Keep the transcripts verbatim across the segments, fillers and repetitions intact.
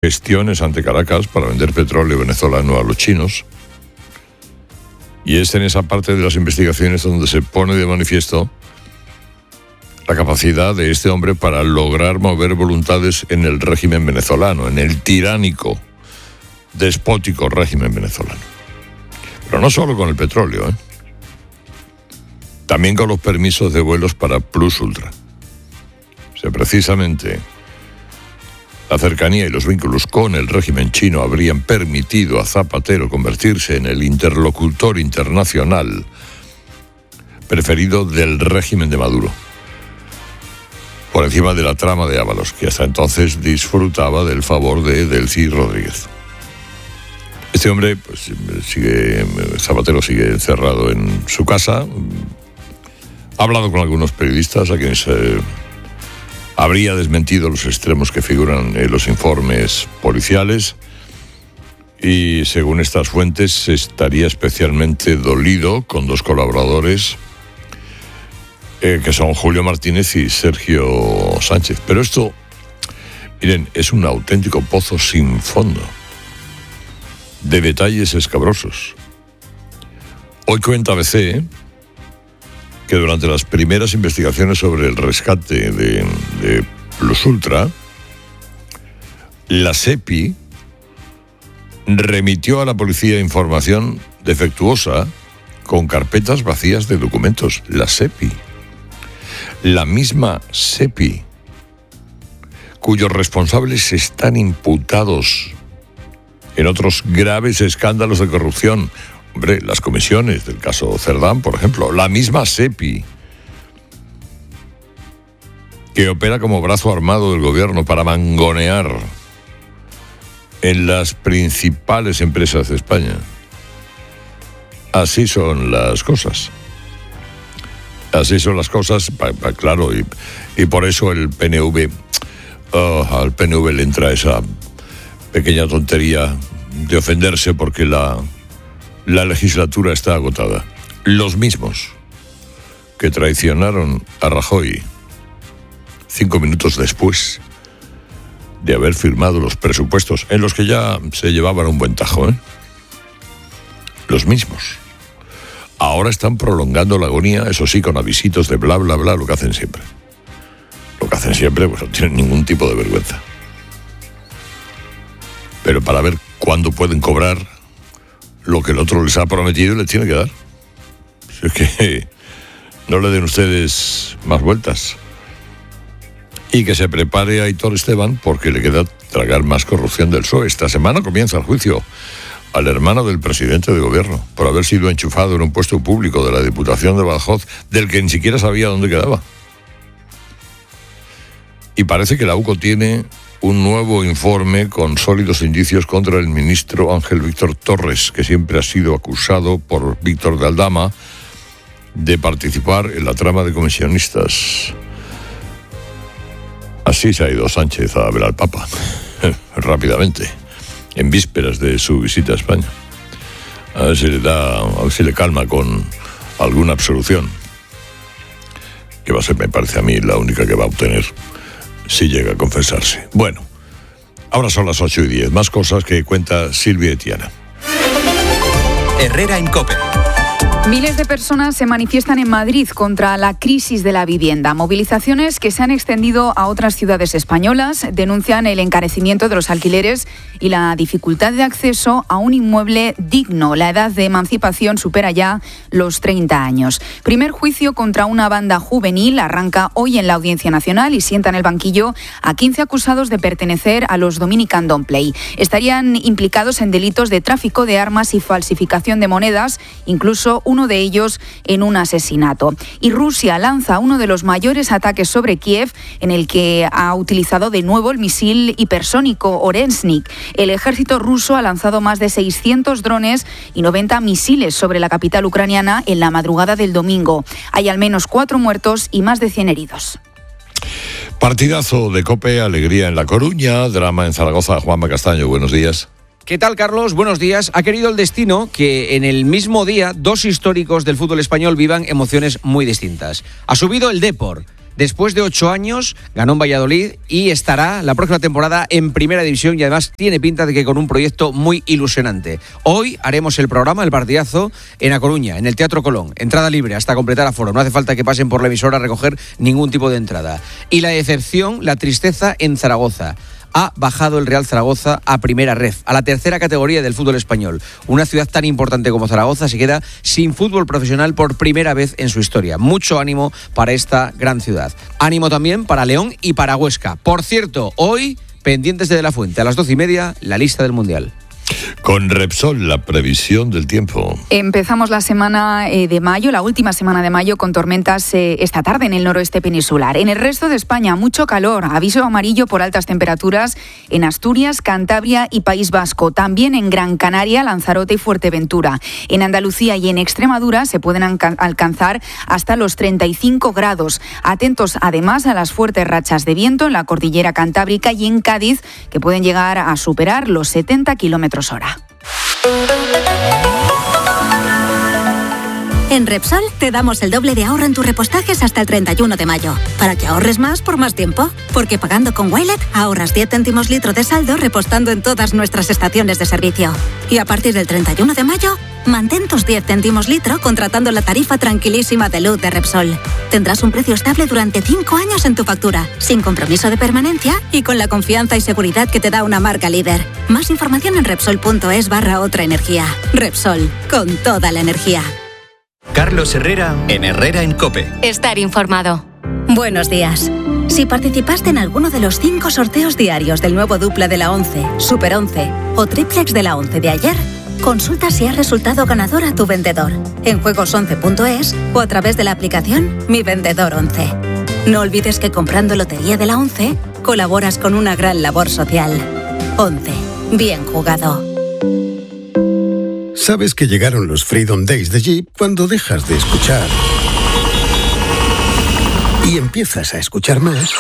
gestiones ante Caracas para vender petróleo venezolano a los chinos. Y es en esa parte de las investigaciones donde se pone de manifiesto la capacidad de este hombre para lograr mover voluntades en el régimen venezolano, en el tiránico, despótico régimen venezolano. Pero no solo con el petróleo, ¿eh? También con los permisos de vuelos para Plus Ultra. O sea, precisamente la cercanía y los vínculos con el régimen chino habrían permitido a Zapatero convertirse en el interlocutor internacional preferido del régimen de Maduro, por encima de la trama de Ábalos, que hasta entonces disfrutaba del favor de Delcy Rodríguez. Este hombre, pues, sigue, Zapatero sigue encerrado en su casa. Ha hablado con algunos periodistas a quienes eh, habría desmentido los extremos que figuran en los informes policiales, y según estas fuentes estaría especialmente dolido con dos colaboradores eh, que son Julio Martínez y Sergio Sánchez. Pero esto, miren, es un auténtico pozo sin fondo de detalles escabrosos. Hoy cuenta A B C que durante las primeras investigaciones sobre el rescate de, de Plus Ultra, la SEPI remitió a la policía información defectuosa con carpetas vacías de documentos. La SEPI, la misma SEPI, cuyos responsables están imputados en otros graves escándalos de corrupción. Hombre, las comisiones del caso Cerdán, por ejemplo, la misma SEPI, que opera como brazo armado del gobierno para mangonear en las principales empresas de España. Así son las cosas. Así son las cosas, pa, pa, claro, y, y por eso el P N V, oh, al P N V le entra esa pequeña tontería de ofenderse porque la, la legislatura está agotada. Los mismos que traicionaron a Rajoy cinco minutos después de haber firmado los presupuestos, en los que ya se llevaban un buen tajo, ¿eh? Los mismos ahora están prolongando la agonía, eso sí, con avisitos de bla, bla, bla, lo que hacen siempre. Lo que hacen siempre, pues no tienen ningún tipo de vergüenza. Pero para ver cuándo pueden cobrar lo que el otro les ha prometido y les tiene que dar. Es que no le den ustedes más vueltas. Y que se prepare a Aitor Esteban, porque le queda tragar más corrupción del P S O E. Esta semana comienza el juicio al hermano del presidente de gobierno por haber sido enchufado en un puesto público de la Diputación de Badajoz, del que ni siquiera sabía dónde quedaba. Y parece que la U C O tiene un nuevo informe con sólidos indicios contra el ministro Ángel Víctor Torres, que siempre ha sido acusado por Víctor de Aldama de participar en la trama de comisionistas. Así se ha ido Sánchez a ver al Papa, rápidamente, en vísperas de su visita a España. A ver si le da, a ver si le calma con alguna absolución, que va a ser, me parece a mí, la única que va a obtener si llega a confesarse. Bueno, ahora son las ocho y diez. Más cosas que cuenta Silvia Etiana. Herrera en COPE. Miles de personas se manifiestan en Madrid contra la crisis de la vivienda. Movilizaciones que se han extendido a otras ciudades españolas denuncian el encarecimiento de los alquileres y la dificultad de acceso a un inmueble digno. La edad de emancipación supera ya los treinta años. Primer juicio contra una banda juvenil arranca hoy en la Audiencia Nacional y sienta en el banquillo a quince acusados de pertenecer a los Dominican Don't Play. Estarían implicados en delitos de tráfico de armas y falsificación de monedas, incluso uno de ellos en un asesinato. Y Rusia lanza uno de los mayores ataques sobre Kiev, en el que ha utilizado de nuevo el misil hipersónico Oreshnik. El ejército ruso ha lanzado más de seiscientos drones y noventa misiles sobre la capital ucraniana en la madrugada del domingo. Hay al menos cuatro muertos y más de cien heridos. Partidazo de COPE, alegría en La Coruña, drama en Zaragoza. Juanma Castaño, buenos días. ¿Qué tal, Carlos? Buenos días. Ha querido el destino que en el mismo día dos históricos del fútbol español vivan emociones muy distintas. Ha subido el Depor Después de ocho años ganó en Valladolid y estará la próxima temporada en Primera División y además tiene pinta de que con un proyecto muy ilusionante. Hoy haremos el programa, el partidazo, en A Coruña, en el Teatro Colón. Entrada libre hasta completar aforo. No hace falta que pasen por la emisora a recoger ningún tipo de entrada. Y la decepción, la tristeza en Zaragoza. Ha bajado el Real Zaragoza a Primera Ref, a la tercera categoría del fútbol español. Una ciudad tan importante como Zaragoza se queda sin fútbol profesional por primera vez en su historia. Mucho ánimo para esta gran ciudad. Ánimo también para León y para Huesca. Por cierto, hoy, pendientes de De la Fuente, a las doce y media, la lista del Mundial. Con Repsol, la previsión del tiempo. Empezamos la semana eh, de mayo, la última semana de mayo, con tormentas eh, esta tarde en el noroeste peninsular. En el resto de España, mucho calor. Aviso amarillo por altas temperaturas en Asturias, Cantabria y País Vasco. También en Gran Canaria, Lanzarote y Fuerteventura. En Andalucía y en Extremadura se pueden alca- alcanzar hasta los treinta y cinco grados. Atentos además a las fuertes rachas de viento en la cordillera cantábrica y en Cádiz, que pueden llegar a superar los setenta kilómetros hora. En Repsol te damos el doble de ahorro en tus repostajes hasta el treinta y uno de mayo, para que ahorres más por más tiempo. Porque pagando con Wilet ahorras diez céntimos litro de saldo repostando en todas nuestras estaciones de servicio. Y a partir del treinta y uno de mayo, mantén tus diez céntimos litro contratando la tarifa tranquilísima de luz de Repsol. Tendrás un precio estable durante cinco años en tu factura, sin compromiso de permanencia y con la confianza y seguridad que te da una marca líder. Más información en Repsol.es barra otra energía. Repsol, con toda la energía. Carlos Herrera en Herrera en COPE. Estar informado. Buenos días. Si participaste en alguno de los cinco sorteos diarios del nuevo dupla de la once, Super once o triplex de la once de ayer, consulta si has resultado ganador a tu vendedor en juegos once punto es o a través de la aplicación Mi Vendedor once. No olvides que comprando Lotería de la once colaboras con una gran labor social. once. Bien jugado. Sabes que llegaron los Freedom Days de Jeep cuando dejas de escuchar y empiezas a escuchar más.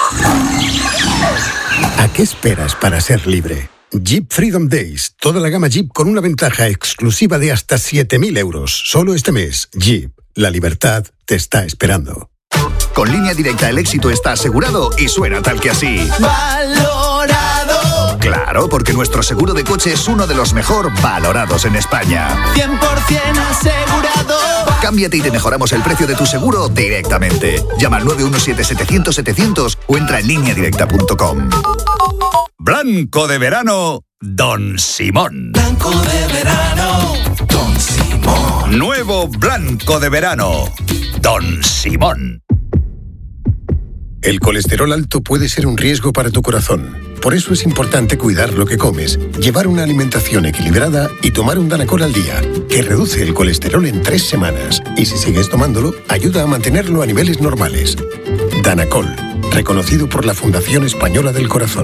¿A qué esperas para ser libre? Jeep Freedom Days. Toda la gama Jeep con una ventaja exclusiva de hasta siete mil euros. Solo este mes. Jeep. La libertad te está esperando. Con Línea Directa el éxito está asegurado y suena tal que así. ¡Valorado! Claro, porque nuestro seguro de coche es uno de los mejor valorados en España. cien por ciento asegurado. Cámbiate y te mejoramos el precio de tu seguro directamente. Llama al nueve uno siete, setecientos, setecientos o entra en línea directa punto com. Blanco de verano, Don Simón. Blanco de verano, Don Simón. Nuevo Blanco de verano, Don Simón. El colesterol alto puede ser un riesgo para tu corazón. Por eso es importante cuidar lo que comes, llevar una alimentación equilibrada y tomar un Danacol al día, que reduce el colesterol en tres semanas. Y si sigues tomándolo, ayuda a mantenerlo a niveles normales. Danacol, reconocido por la Fundación Española del Corazón.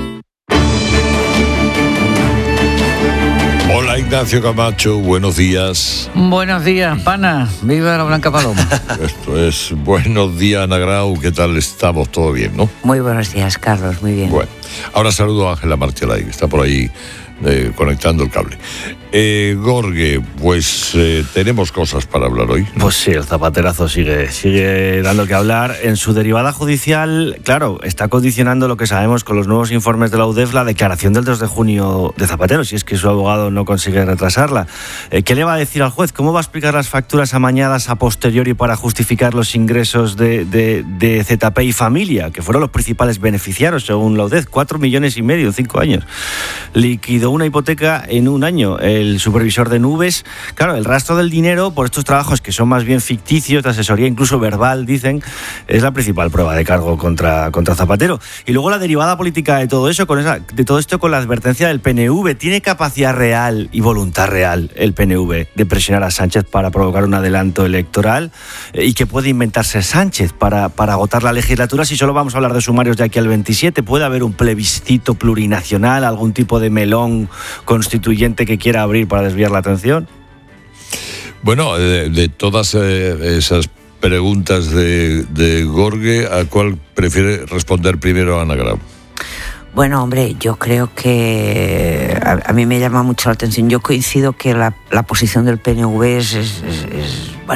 Hola Ignacio Camacho, buenos días. Buenos días, pana. Viva la Blanca Paloma. Esto es buenos días, Ana Grau. ¿Qué tal estamos? ¿Todo bien, no? Muy buenos días, Carlos. Muy bien. Bueno, ahora saludo a Ángela Marchelay, que está por ahí eh, conectando el cable. Eh, Gorge, pues eh, tenemos cosas para hablar hoy, ¿no? Pues sí, el zapaterazo sigue, sigue dando que hablar. En su derivada judicial, claro, está condicionando lo que sabemos con los nuevos informes de la U D E F, la declaración del dos de junio de Zapatero, si es que su abogado no consigue retrasarla. Eh, ¿Qué le va a decir al juez? ¿Cómo va a explicar las facturas amañadas a posteriori para justificar los ingresos de, de, de Z P y Familia, que fueron los principales beneficiarios según la U D E F? Cuatro millones y medio en cinco años. Liquidó una hipoteca en un año. El supervisor de nubes, claro, el rastro del dinero por estos trabajos que son más bien ficticios, de asesoría incluso verbal, dicen, es la principal prueba de cargo contra, contra Zapatero. Y luego la derivada política de todo eso, con esa, de todo esto con la advertencia del P N V. ¿Tiene capacidad real y voluntad real el P N V de presionar a Sánchez para provocar un adelanto electoral? ¿Y qué puede inventarse Sánchez para, para agotar la legislatura si solo vamos a hablar de sumarios de aquí al veintisiete? ¿Puede haber un plebiscito plurinacional, algún tipo de melón constituyente que quiera abrir para desviar la atención? Bueno, de, de todas eh, esas preguntas de, de Gorge, ¿a cuál prefiere responder primero Ana Grau? Bueno, hombre, yo creo que a, a mí me llama mucho la atención. Yo coincido que la, la posición del P N V es, es, es, es bueno,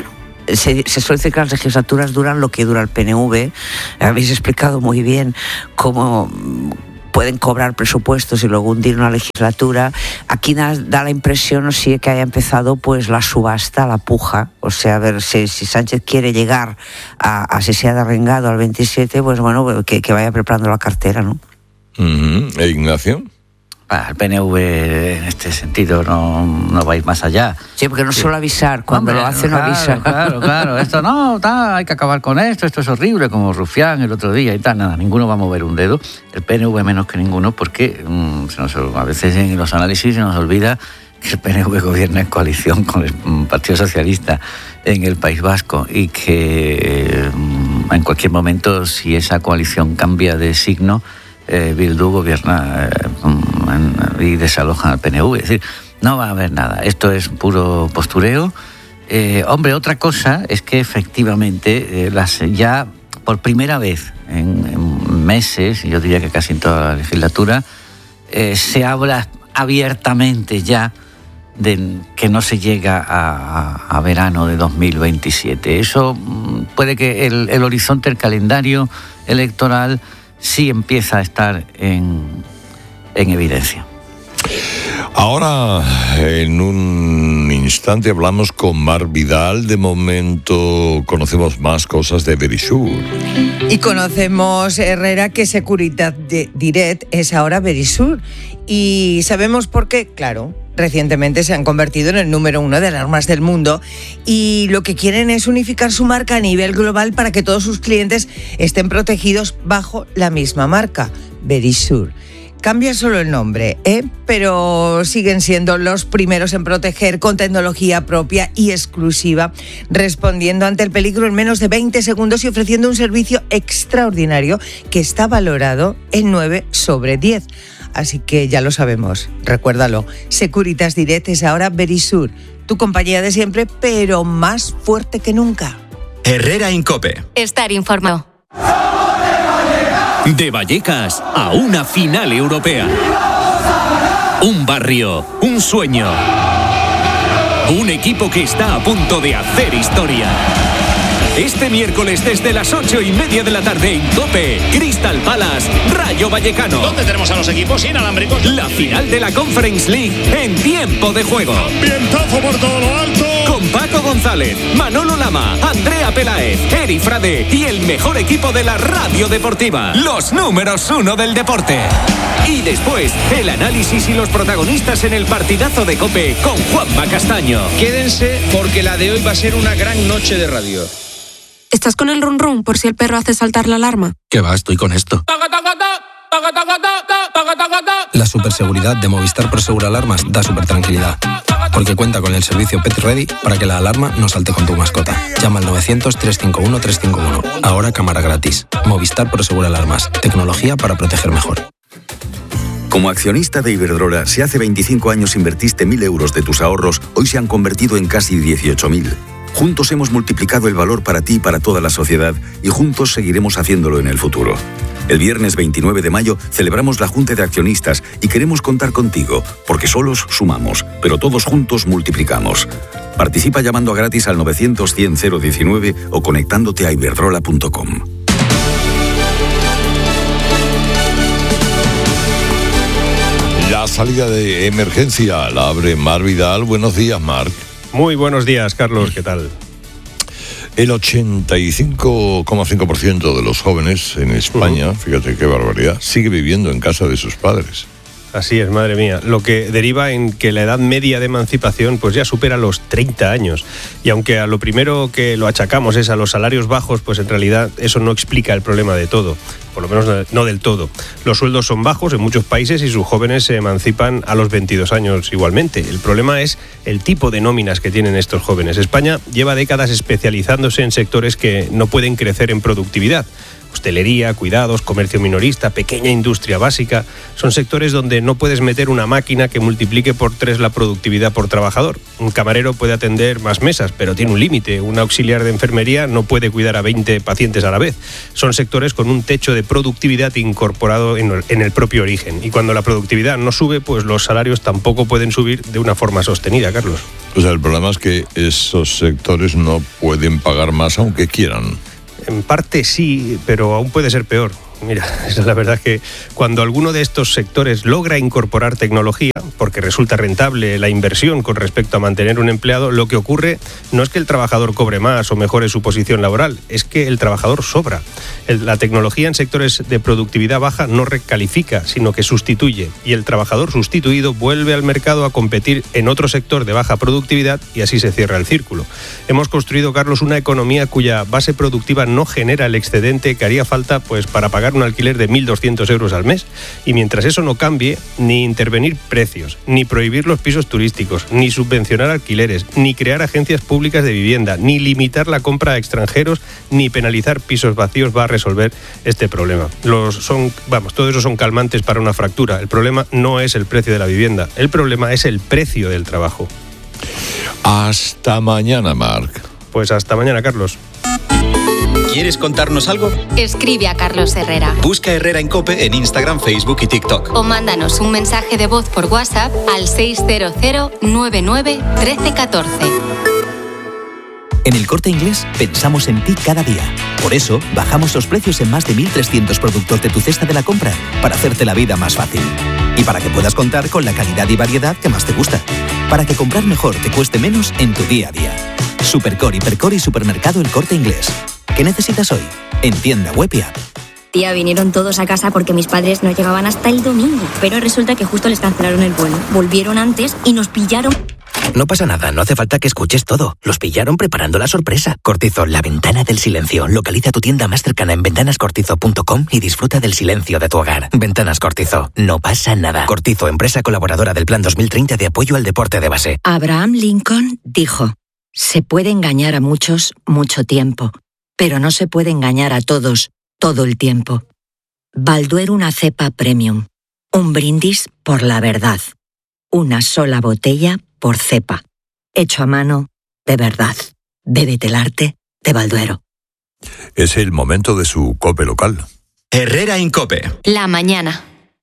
se, se suele decir que las legislaturas duran lo que dura el P N V. Habéis explicado muy bien cómo pueden cobrar presupuestos y luego hundir una legislatura. Aquí da, da la impresión, o sí, que haya empezado pues la subasta, la puja. O sea, a ver si, si Sánchez quiere llegar a, a si se ha derrengado al veintisiete, pues bueno, que, que vaya preparando la cartera, ¿no? Uh-huh. ¿E Ignacio? Ah, el P N V en este sentido no, no va a ir más allá. Sí, porque no sí. suele avisar, cuando Hombre, lo hace claro, no avisa. Claro, claro, esto no, ta, hay que acabar con esto, esto es horrible, como Rufián el otro día y tal, nada, ninguno va a mover un dedo, el P N V menos que ninguno, porque mmm, se nos, a veces en los análisis se nos olvida que el P N V gobierna en coalición con el Partido Socialista en el País Vasco y que mmm, en cualquier momento, si esa coalición cambia de signo, Eh, Bildu gobierna eh, y desaloja al P N V. Es decir, no va a haber nada. Esto es puro postureo. Eh, hombre, otra cosa es que efectivamente eh, las, ya por primera vez en, en meses, yo diría que casi en toda la legislatura, eh, se habla abiertamente ya de que no se llega a, a, a verano de dos mil veintisiete. Eso puede que el, el horizonte, el calendario electoral sí empieza a estar en, en evidencia. Ahora, en un instante, hablamos con Mar Vidal. De momento, conocemos más cosas de Verisur. Y conocemos, Herrera, que Securitas Direct es ahora Verisur. Y sabemos por qué, claro. Recientemente se han convertido en el número uno de alarmas del mundo y lo que quieren es unificar su marca a nivel global para que todos sus clientes estén protegidos bajo la misma marca, Verisur. Cambia solo el nombre, ¿eh? Pero siguen siendo los primeros en proteger con tecnología propia y exclusiva, respondiendo ante el peligro en menos de veinte segundos y ofreciendo un servicio extraordinario que está valorado en nueve sobre diez. Así que ya lo sabemos, recuérdalo, Securitas Direct es ahora Verisur, tu compañía de siempre, pero más fuerte que nunca. Herrera en COPE. Estar informado. De Vallecas a una final europea. Un barrio, un sueño. Un equipo que está a punto de hacer historia. Este miércoles desde las ocho y media de la tarde en COPE, Crystal Palace, Rayo Vallecano. ¿Dónde tenemos a los equipos inalámbricos? La final de la Conference League en tiempo de juego. Ambientazo por todo lo alto. Con Paco González, Manolo Lama, Andrea Peláez, Eri Frade y el mejor equipo de la radio deportiva. Los números uno del deporte. Y después, el análisis y los protagonistas en el partidazo de COPE con Juanma Castaño. Quédense porque la de hoy va a ser una gran noche de radio. ¿Estás con el run run por si el perro hace saltar la alarma? ¿Qué va? Estoy con esto. La superseguridad de Movistar Prosegur Alarmas da super tranquilidad. Porque cuenta con el servicio Pet Ready para que la alarma no salte con tu mascota. Llama al novecientos, trescientos cincuenta y uno, trescientos cincuenta y uno. Ahora cámara gratis. Movistar Prosegur Alarmas. Tecnología para proteger mejor. Como accionista de Iberdrola, si hace veinticinco años invertiste mil euros de tus ahorros, hoy se han convertido en casi dieciocho mil. Juntos hemos multiplicado el valor para ti y para toda la sociedad y juntos seguiremos haciéndolo en el futuro. El viernes veintinueve de mayo celebramos la Junta de Accionistas y queremos contar contigo, porque solos sumamos, pero todos juntos multiplicamos. Participa llamando a gratis al novecientos, cien, cero diecinueve o conectándote a iberdrola punto com. La salida de emergencia la abre Mar Vidal. Buenos días, Marc. Muy buenos días, Carlos, ¿qué tal? El ochenta y cinco coma cinco por ciento de los jóvenes en España, uh-huh. fíjate qué barbaridad, sigue viviendo en casa de sus padres. Así es, madre mía, lo que deriva en que la edad media de emancipación pues ya supera los treinta años. Y aunque a lo primero que lo achacamos es a los salarios bajos, pues en realidad eso no explica el problema de todo, por lo menos no del todo. Los sueldos son bajos en muchos países y sus jóvenes se emancipan a los veintidós años igualmente. El problema es el tipo de nóminas que tienen estos jóvenes. España lleva décadas especializándose en sectores que no pueden crecer en productividad. hostelería, cuidados, comercio minorista, pequeña industria básica. Son sectores donde no puedes meter una máquina que multiplique por tres la productividad por trabajador. Un camarero puede atender más mesas, pero tiene un límite. Un auxiliar de enfermería no puede cuidar a veinte pacientes a la vez. Son sectores con un techo de productividad incorporado en el propio origen. Y cuando la productividad no sube, pues los salarios tampoco pueden subir de una forma sostenida, Carlos. O sea, el problema es que esos sectores no pueden pagar más aunque quieran. En parte sí, pero aún puede ser peor. Mira, esa es la verdad que cuando alguno de estos sectores logra incorporar tecnología, porque resulta rentable la inversión con respecto a mantener un empleado, lo que ocurre no es que el trabajador cobre más o mejore su posición laboral, es que el trabajador sobra. El, la tecnología en sectores de productividad baja no recalifica, sino que sustituye, y el trabajador sustituido vuelve al mercado a competir en otro sector de baja productividad y así se cierra el círculo. Hemos construido, Carlos, una economía cuya base productiva no genera el excedente que haría falta pues para pagar un alquiler de mil doscientos euros al mes. Y mientras eso no cambie, ni intervenir precios, ni prohibir los pisos turísticos, ni subvencionar alquileres, ni crear agencias públicas de vivienda, ni limitar la compra a extranjeros, ni penalizar pisos vacíos va a resolver este problema. Los son, vamos, todo eso son calmantes para una fractura. El problema no es el precio de la vivienda, el problema es el precio del trabajo. Hasta mañana, Marc. Pues hasta mañana, Carlos. ¿Quieres contarnos algo? Escribe a Carlos Herrera. Busca Herrera en COPE en Instagram, Facebook y TikTok. O mándanos un mensaje de voz por WhatsApp al seis cero cero nueve nueve uno tres uno cuatro. En El Corte Inglés pensamos en ti cada día. Por eso, bajamos los precios en más de mil trescientos productos de tu cesta de la compra para hacerte la vida más fácil. Y para que puedas contar con la calidad y variedad que más te gusta. Para que comprar mejor te cueste menos en tu día a día. Supercore, Hipercore y Supermercado El Corte Inglés. ¿Qué necesitas hoy? En tienda web y app. Tía, vinieron todos a casa porque mis padres no llegaban hasta el domingo. Pero resulta que justo les cancelaron el vuelo. Volvieron antes y nos pillaron. No pasa nada, no hace falta que escuches todo. Los pillaron preparando la sorpresa. Cortizo, la ventana del silencio. Localiza tu tienda más cercana en ventanas cortizo punto com y disfruta del silencio de tu hogar. Ventanas Cortizo, no pasa nada. Cortizo, empresa colaboradora del Plan dos mil treinta de apoyo al deporte de base. Abraham Lincoln dijo: se puede engañar a muchos mucho tiempo, pero no se puede engañar a todos todo el tiempo. Balduero, una cepa premium. Un brindis por la verdad. Una sola botella por cepa. Hecho a mano de verdad. Bébete el arte de Balduero. Es el momento de su COPE local. Herrera en COPE. La mañana.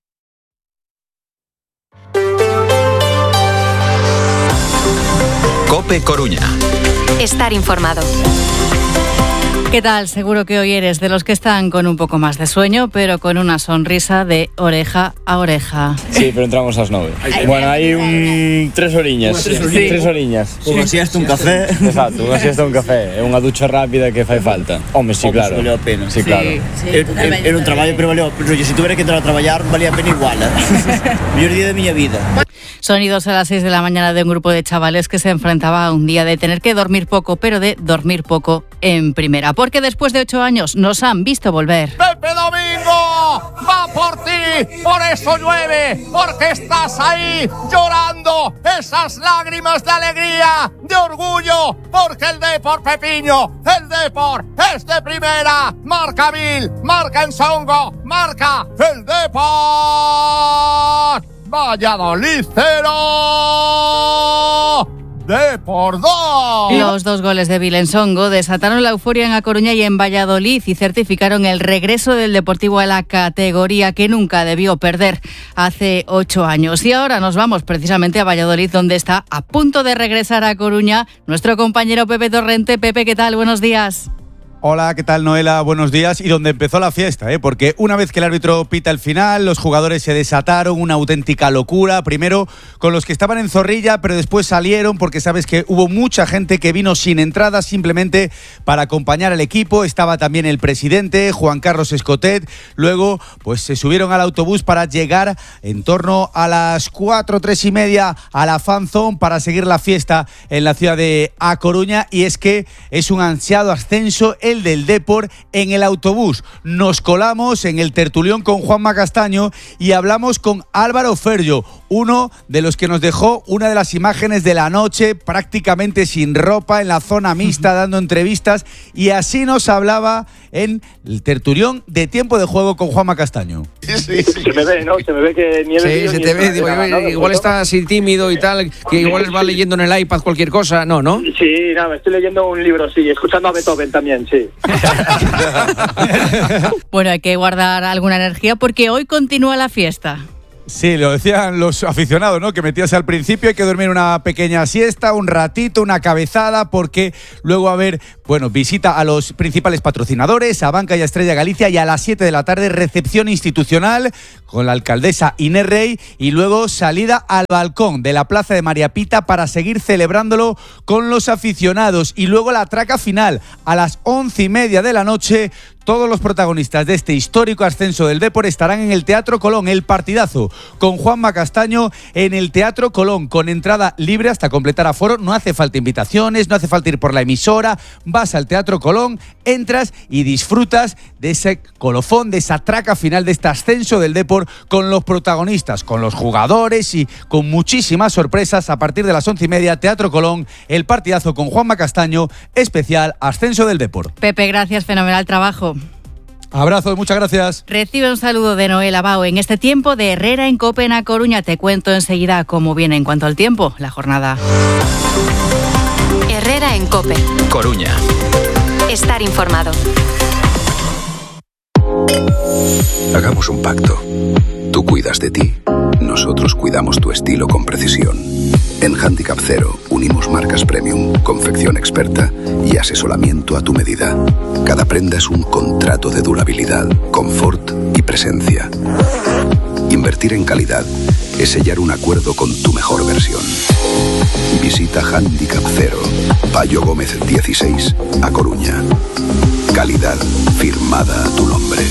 COPE Coruña. Estar informado. ¿Qué tal? Seguro que hoy eres de los que están con un poco más de sueño, pero con una sonrisa de oreja a oreja. Sí, pero entramos a las nueve. Bueno, hay un... tres horiñas. Tres Sí. horiñas. Tres horiñas. Unha siesta, un café. Exacto, unha siesta, un café. É unha ducha rápida que fai falta. Home, sí, Home, claro. se valeu a pena. Sí, claro. Era era un traballo, pero valeu. Pero se tuviera que entrar a traballar, valía a pena igual. ¿eh? Mellor día de miña vida. Sonidos a las seis de la mañana de un grupo de chavales que se enfrentaba a un día de tener que dormir poco, pero de dormir poco en primera. Porque después de ocho años nos han visto volver. ¡Pepe Domingo! ¡Va por ti! ¡Por eso llueve! ¡Porque estás ahí llorando esas lágrimas de alegría, de orgullo! ¡Porque el Depor, Pepiño, el Depor es de primera! ¡Marca Vil! ¡Marca Ensongo! ¡Marca el Depor! ¡Valladolid cero! Depor dos. Los dos goles de Vilensongo desataron la euforia en A Coruña y en Valladolid y certificaron el regreso del Deportivo a la categoría que nunca debió perder hace ocho años. Y ahora nos vamos precisamente a Valladolid, donde está a punto de regresar a Coruña nuestro compañero Pepe Torrente. Pepe, ¿qué tal? Buenos días. Hola, ¿qué tal, Noela? Buenos días. Y donde empezó la fiesta, ¿eh? Porque una vez que el árbitro pita el final, los jugadores se desataron, una auténtica locura. Primero con los que estaban en Zorrilla, pero después salieron porque sabes que hubo mucha gente que vino sin entrada simplemente para acompañar al equipo. Estaba también el presidente, Juan Carlos Escotet. Luego, pues se subieron al autobús para llegar en torno a las cuatro, tres y media a la Fan Zone para seguir la fiesta en la ciudad de A Coruña. Y es que es un ansiado ascenso el el del Depor, en el autobús. Nos colamos en el tertulión con Juanma Castaño y hablamos con Álvaro Ferllo, uno de los que nos dejó una de las imágenes de la noche, prácticamente sin ropa, en la zona mixta, dando entrevistas, y así nos hablaba en el tertulión de Tiempo de Juego con Juanma Castaño. Sí, sí. Se me ve, ¿no? Se me ve que ni he Sí, se te ve, digo, igual, igual está así tímido y tal, que igual va leyendo en el iPad cualquier cosa, no, ¿no? Sí, nada, me estoy leyendo un libro, sí, escuchando a Beethoven también, sí. Bueno, hay que guardar alguna energía porque hoy continúa la fiesta. Sí, lo decían los aficionados, ¿no? Que metías al principio, hay que dormir una pequeña siesta, un ratito, una cabezada, porque luego va a haber, bueno, visita a los principales patrocinadores, a Banca y a Estrella Galicia, y a las siete de la tarde recepción institucional con la alcaldesa Inés Rey, y luego salida al balcón de la Plaza de María Pita para seguir celebrándolo con los aficionados, y luego la traca final a las once y media de la noche. Todos los protagonistas de este histórico ascenso del Depor estarán en el Teatro Colón, el partidazo con Juanma Castaño en el Teatro Colón, con entrada libre hasta completar aforo. No hace falta invitaciones, no hace falta ir por la emisora, vas al Teatro Colón, entras y disfrutas de ese colofón, de esa traca final de este ascenso del Depor con los protagonistas, con los jugadores y con muchísimas sorpresas. A partir de las once y media, Teatro Colón, el partidazo con Juanma Castaño, especial ascenso del Depor. Pepe, gracias, fenomenal trabajo. Abrazo, muchas gracias. Recibe un saludo de Noel Abao en este tiempo de Herrera en Cope en A Coruña. Te cuento enseguida cómo viene en cuanto al tiempo la jornada. Herrera en Cope. Coruña. Estar informado. Hagamos un pacto. Tú cuidas de ti, nosotros cuidamos tu estilo con precisión. En Handicap Cero unimos marcas premium, confección experta y asesoramiento a tu medida. Cada prenda es un contrato de durabilidad, confort y presencia. Invertir en calidad es sellar un acuerdo con tu mejor versión. Visita Handicap Cero, Payo Gómez dieciséis, A Coruña. Calidad firmada a tu nombre.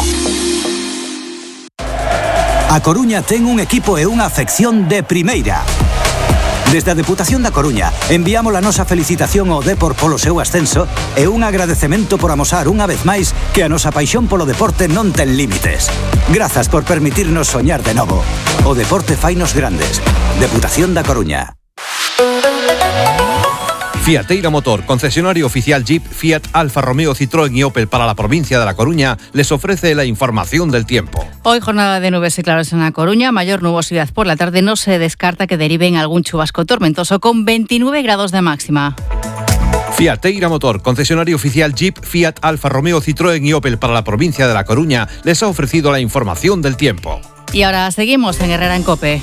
A Coruña ten un equipo e unha afección de primeira. Desde a Deputación da Coruña enviamos a nosa felicitación ao Depor polo seu ascenso e un agradecemento por amosar unha vez máis que a nosa paixón polo deporte non ten límites. Grazas por permitirnos soñar de novo. O deporte fainos grandes. Deputación da Coruña. Fiateira Motor, concesionario oficial Jeep, Fiat, Alfa Romeo, Citroën y Opel para la provincia de La Coruña, les ofrece la información del tiempo. Hoy jornada de nubes y claros en La Coruña, mayor nubosidad por la tarde, no se descarta que derive en algún chubasco tormentoso con veintinueve grados de máxima. Fiateira Motor, concesionario oficial Jeep, Fiat, Alfa Romeo, Citroën y Opel para la provincia de La Coruña, les ha ofrecido la información del tiempo. Y ahora seguimos en Herrera en Cope.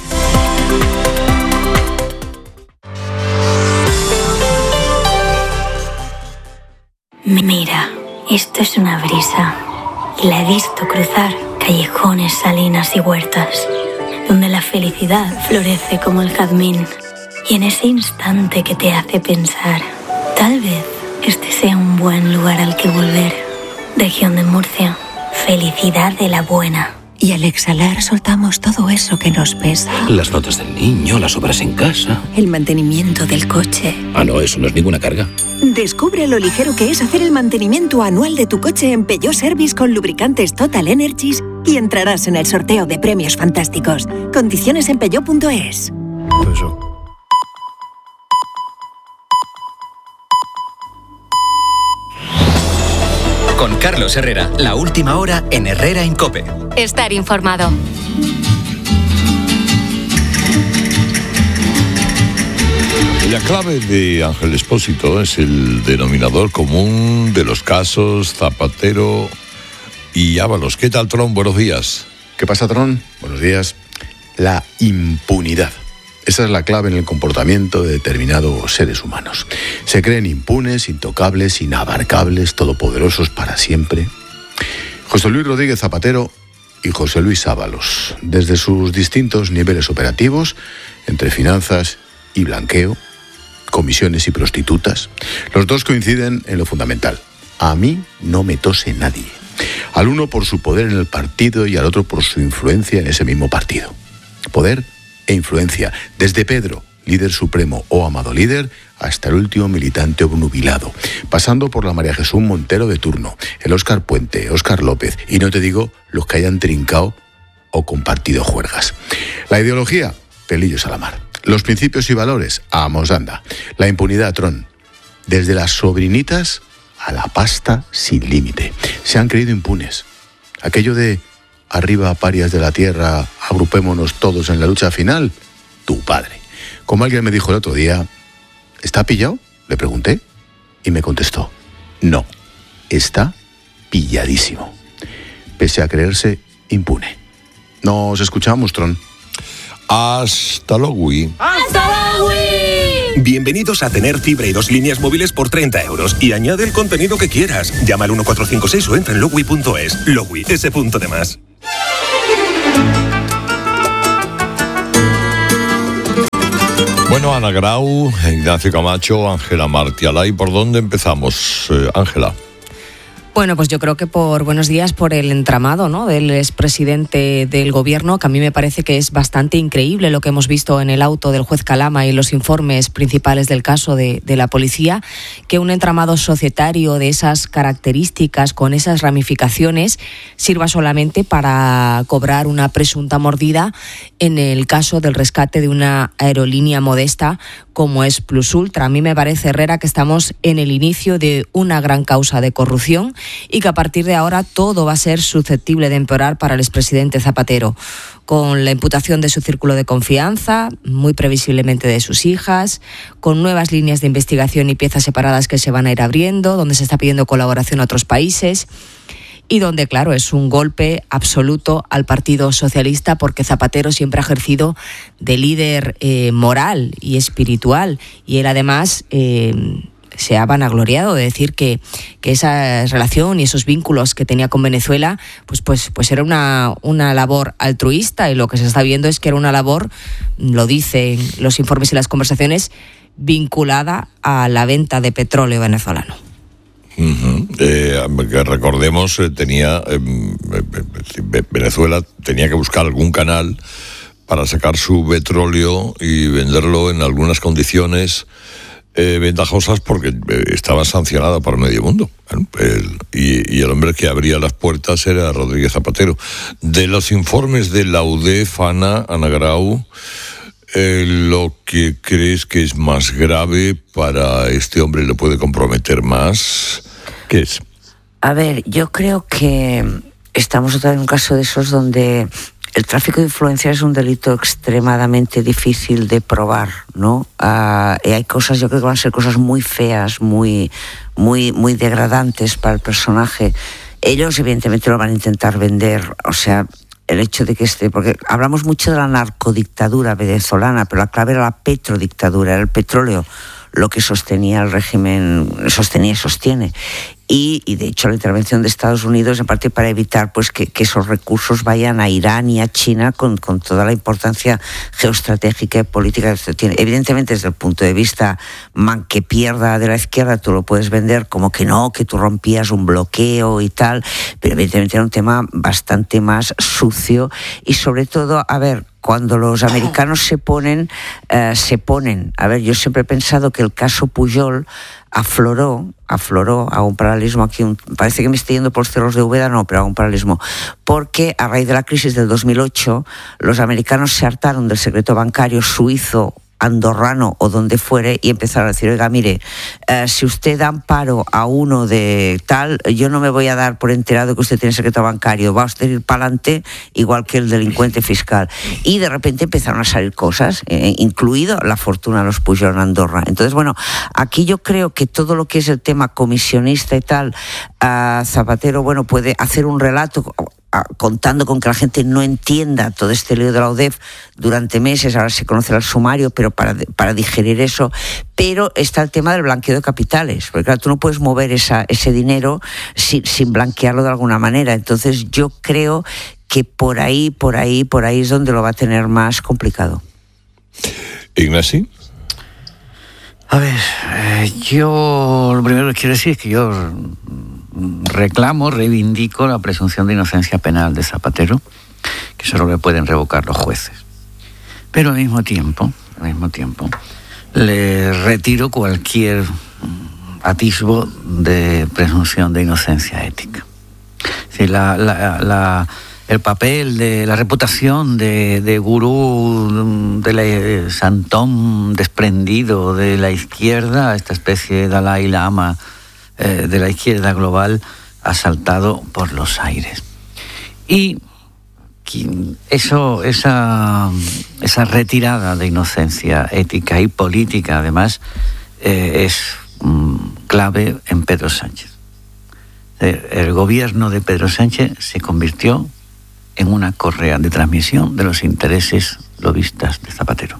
Mira, esto es una brisa. Y la he visto cruzar callejones, salinas y huertas, donde la felicidad florece como el jazmín. Y en ese instante que te hace pensar, tal vez este sea un buen lugar al que volver. Región de Murcia, felicidad de la buena. Y al exhalar soltamos todo eso que nos pesa. Las notas del niño, las obras en casa. El mantenimiento del coche. Ah, no, eso no es ninguna carga. Descubre lo ligero que es hacer el mantenimiento anual de tu coche en Peugeot Service con lubricantes Total Energies y entrarás en el sorteo de premios fantásticos. Condiciones en peugeot punto es. Eso. Con Carlos Herrera, la última hora en Herrera en Cope. Estar informado. La clave de Ángel Expósito es el denominador común de los casos Zapatero y Ábalos. ¿Qué tal, Tron? Buenos días. ¿Qué pasa, Tron? Buenos días. La impunidad. Esa es la clave en el comportamiento de determinados seres humanos. Se creen impunes, intocables, inabarcables, todopoderosos para siempre. José Luis Rodríguez Zapatero y José Luis Ábalos, desde sus distintos niveles operativos, entre finanzas y blanqueo, comisiones y prostitutas, los dos coinciden en lo fundamental. A mí no me tose nadie. Al uno por su poder en el partido y al otro por su influencia en ese mismo partido. Poder e influencia, desde Pedro líder supremo o amado líder, hasta el último militante obnubilado, pasando por la María Jesús Montero de turno, el Óscar Puente, Óscar López, y no te digo los que hayan trincado o compartido juergas. La ideología, pelillos a la mar. Los principios y valores, amos anda. La impunidad, tron. Desde las sobrinitas a la pasta sin límite. Se han creído impunes. Aquello de arriba parias de la tierra, agrupémonos todos en la lucha final, tu padre. Como alguien me dijo el otro día, ¿está pillado?, le pregunté, y me contestó, no, está pilladísimo, pese a creerse impune. Nos escuchamos, Tron. Hasta luego. ¡Hasta luego! Bienvenidos a tener fibra y dos líneas móviles por treinta euros y añade el contenido que quieras. Llama al uno cuatro cinco seis o entra en logui punto es. Logui, ese punto de más. Bueno, Ana Grau, Ignacio Camacho, Ángela Martialay, ¿por dónde empezamos, Ángela? Eh, Bueno, pues yo creo que por buenos días, por el entramado, ¿no?, del expresidente del gobierno, que a mí me parece que es bastante increíble lo que hemos visto en el auto del juez Calama y los informes principales del caso de, de la policía, que un entramado societario de esas características, con esas ramificaciones, sirva solamente para cobrar una presunta mordida en el caso del rescate de una aerolínea modesta como es Plus Ultra. A mí me parece, Herrera, que estamos en el inicio de una gran causa de corrupción y que a partir de ahora todo va a ser susceptible de empeorar para el expresidente Zapatero, con la imputación de su círculo de confianza, muy previsiblemente de sus hijas, con nuevas líneas de investigación y piezas separadas que se van a ir abriendo, donde se está pidiendo colaboración a otros países y donde, claro, es un golpe absoluto al Partido Socialista, porque Zapatero siempre ha ejercido de líder eh, moral y espiritual, y él además eh, se ha vanagloriado de decir que, que esa relación y esos vínculos que tenía con Venezuela pues, pues, pues era una, una labor altruista, y lo que se está viendo es que era una labor, lo dicen los informes y las conversaciones, vinculada a la venta de petróleo venezolano. Uh-huh. Eh, que recordemos, eh, tenía eh, Venezuela tenía que buscar algún canal para sacar su petróleo y venderlo en algunas condiciones eh, ventajosas, porque eh, estaba sancionada por medio mundo. ¿eh? El, y, y el hombre que abría las puertas era Rodríguez Zapatero. De los informes de la U D E F, Ana, Ana Grau, Eh, lo que crees que es más grave para este hombre, le puede comprometer más, ¿qué es? A ver, yo creo que estamos otra vez en un caso de esos donde el tráfico de influencias es un delito extremadamente difícil de probar, ¿no? Uh, y hay cosas, yo creo que van a ser cosas muy feas, muy, muy, muy degradantes para el personaje. Ellos evidentemente lo van a intentar vender, o sea, el hecho de que esté, porque hablamos mucho de la narcodictadura venezolana, pero la clave era la petrodictadura, era el petróleo lo que sostenía el régimen, sostenía y sostiene. Y, y de hecho la intervención de Estados Unidos, en parte para evitar pues que, que esos recursos vayan a Irán y a China con, con toda la importancia geoestratégica y política que esto tiene. Evidentemente, desde el punto de vista man que pierda de la izquierda, tú lo puedes vender como que no, que tú rompías un bloqueo y tal, pero evidentemente era un tema bastante más sucio y sobre todo, a ver, cuando los americanos se ponen, uh, se ponen. A ver, yo siempre he pensado que el caso Pujol afloró, afloró, hago un paralelismo aquí, un, parece que me estoy yendo por los cerros de Úbeda, no, pero hago un paralelismo, porque a raíz de la crisis del dos mil ocho, los americanos se hartaron del secreto bancario suizo, andorrano o donde fuere, y empezaron a decir, oiga, mire, eh, si usted da amparo a uno de tal, yo no me voy a dar por enterado que usted tiene secreto bancario, va a usted ir para adelante igual que el delincuente fiscal. Y de repente empezaron a salir cosas, eh, incluido la fortuna de los Pujol en Andorra. Entonces, bueno, aquí yo creo que todo lo que es el tema comisionista y tal, uh, Zapatero, bueno, puede hacer un relato contando con que la gente no entienda todo este lío de la U D E F durante meses, ahora se conocerá el sumario, pero para, para digerir eso. Pero está el tema del blanqueo de capitales, porque claro, tú no puedes mover esa, ese dinero sin, sin blanquearlo de alguna manera. Entonces yo creo que por ahí, por ahí, por ahí es donde lo va a tener más complicado. Ignacio. A ver, eh, yo lo primero que quiero decir es que yo reclamo, reivindico la presunción de inocencia penal de Zapatero, que solo le pueden revocar los jueces. Pero al mismo tiempo, al mismo tiempo, le retiro cualquier atisbo de presunción de inocencia ética. Sí, la, la, la, el papel de la reputación de, de gurú, de la, santón desprendido de la izquierda, esta especie de Dalai Lama eh, de la izquierda global, ha saltado por los aires. Y eso, esa, esa retirada de inocencia ética y política, además, eh, es mm, clave en Pedro Sánchez. El gobierno de Pedro Sánchez se convirtió en una correa de transmisión de los intereses lobistas de Zapatero.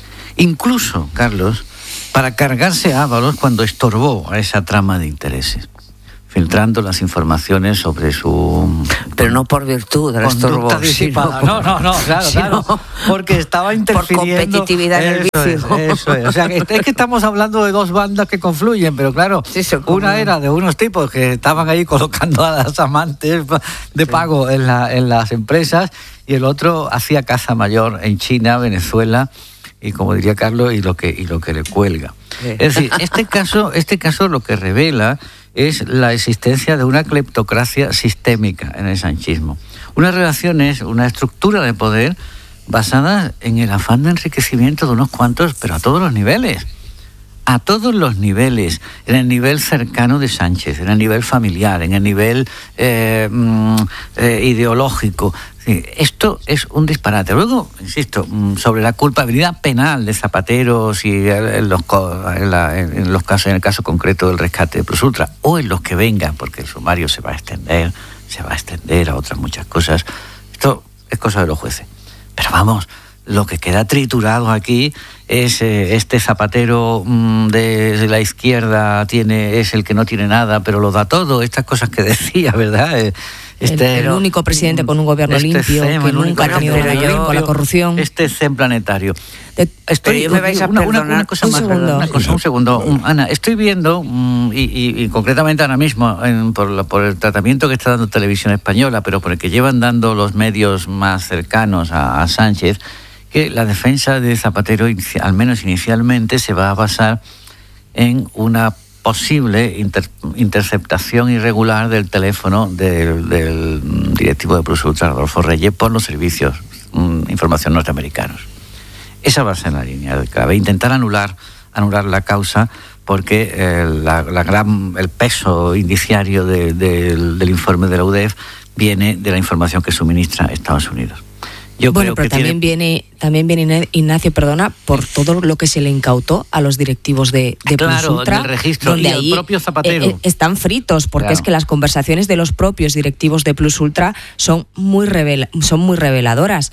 Incluso, Carlos, para cargarse a Ábalos cuando estorbó a esa trama de intereses, filtrando las informaciones sobre su... Pero no por virtud del estorbo, disipada. No, no, no, claro, sino claro, porque estaba interfiriendo... Por competitividad en el vicio. Es, eso es, o sea, es que estamos hablando de dos bandas que confluyen, pero claro, sí, una era de unos tipos que estaban ahí colocando a las amantes de pago sí. en, la, en las empresas, y el otro hacía caza mayor en China, Venezuela, y como diría Carlos, y lo que, y lo que le cuelga. Sí. Es decir, este caso, este caso lo que revela es la existencia de una cleptocracia sistémica en el sanchismo. Unas relaciones, una estructura de poder basada en el afán de enriquecimiento de unos cuantos, pero a todos los niveles. A todos los niveles, en el nivel cercano de Sánchez, en el nivel familiar, en el nivel eh, eh, ideológico. Sí, esto es un disparate. Luego, insisto, sobre la culpabilidad penal de Zapatero, si en los, en la, en los casos, en el caso concreto del rescate de Plus Ultra, o en los que vengan, porque el sumario se va a extender, se va a extender a otras muchas cosas. Esto es cosa de los jueces. Pero vamos, lo que queda triturado aquí es eh, este Zapatero mmm, de, de la izquierda tiene es el que no tiene nada, pero lo da todo. Estas cosas que decía, ¿verdad? Eh, Este, el, el único presidente con un gobierno este limpio, zen, que nunca ha tenido un gobierno con la corrupción. Este zen planetario. De, estoy, me vais a una, perdonar una, una cosa un más, segundo. Una cosa, un segundo. Um, Ana, estoy viendo, um, y, y, y concretamente ahora mismo, en, por, la, por el tratamiento que está dando Televisión Española, pero por el que llevan dando los medios más cercanos a, a Sánchez, que la defensa de Zapatero, al menos inicialmente, se va a basar en una posible inter, interceptación irregular del teléfono del, del directivo de Plus Ultra, Rodolfo Reyes, por los servicios um, información norteamericanos. Esa va a ser la línea de clave. Intentar anular, anular la causa, porque eh, la, la gran, el peso indiciario de, de, del informe de la U D E F viene de la información que suministra Estados Unidos. Yo bueno, creo pero que también tiene... viene también viene Ignacio, perdona, por todo lo que se le incautó a los directivos de, de claro, Plus Ultra, en el registro, donde y ahí el propio Zapatero. Eh, están fritos, porque claro. es que las conversaciones de los propios directivos de Plus Ultra son muy revela, son muy reveladoras.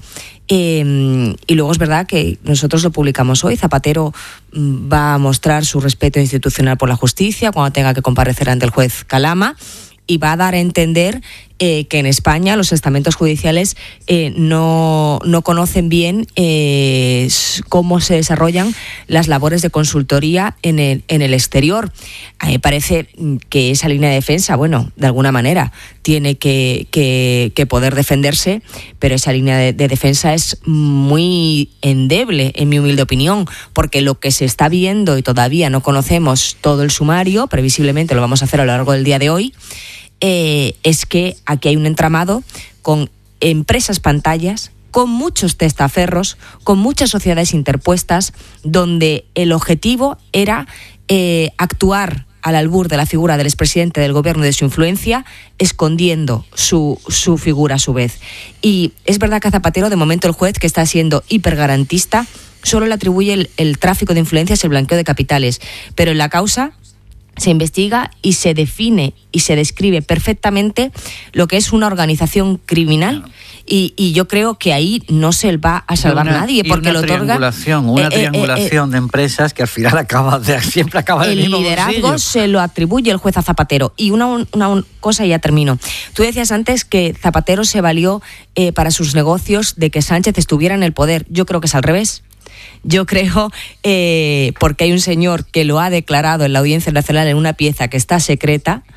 Eh, y luego es verdad que nosotros lo publicamos hoy. Zapatero va a mostrar su respeto institucional por la justicia cuando tenga que comparecer ante el juez Calama, y va a dar a entender eh, que en España los estamentos judiciales eh, no, no conocen bien eh, cómo se desarrollan las labores de consultoría en el, en el exterior. A mí me parece que esa línea de defensa, bueno, de alguna manera tiene que, que, que poder defenderse, pero esa línea de, de defensa es muy endeble, en mi humilde opinión, porque lo que se está viendo, y todavía no conocemos todo el sumario, previsiblemente lo vamos a hacer a lo largo del día de hoy, Eh, es que aquí hay un entramado con empresas pantallas, con muchos testaferros, con muchas sociedades interpuestas, donde el objetivo era eh, actuar al albur de la figura del expresidente del gobierno y de su influencia, escondiendo su, su figura a su vez. Y es verdad que a Zapatero, de momento, el juez, que está siendo hipergarantista, solo le atribuye el, el tráfico de influencias y el blanqueo de capitales, pero en la causa se investiga y se define y se describe perfectamente lo que es una organización criminal, y, y yo creo que ahí no se va a salvar una, nadie, porque lo otorga triangulación, una eh, triangulación eh, eh, de empresas que al final acaba de siempre acaba en el mismo bolsillo. El liderazgo se lo atribuye el juez a Zapatero. Y una, una, una cosa, y ya termino. Tú decías antes que Zapatero se valió eh, para sus negocios de que Sánchez estuviera en el poder. Yo creo que es al revés. Yo creo, eh, porque hay un señor que lo ha declarado en la Audiencia Nacional en una pieza que está secreta,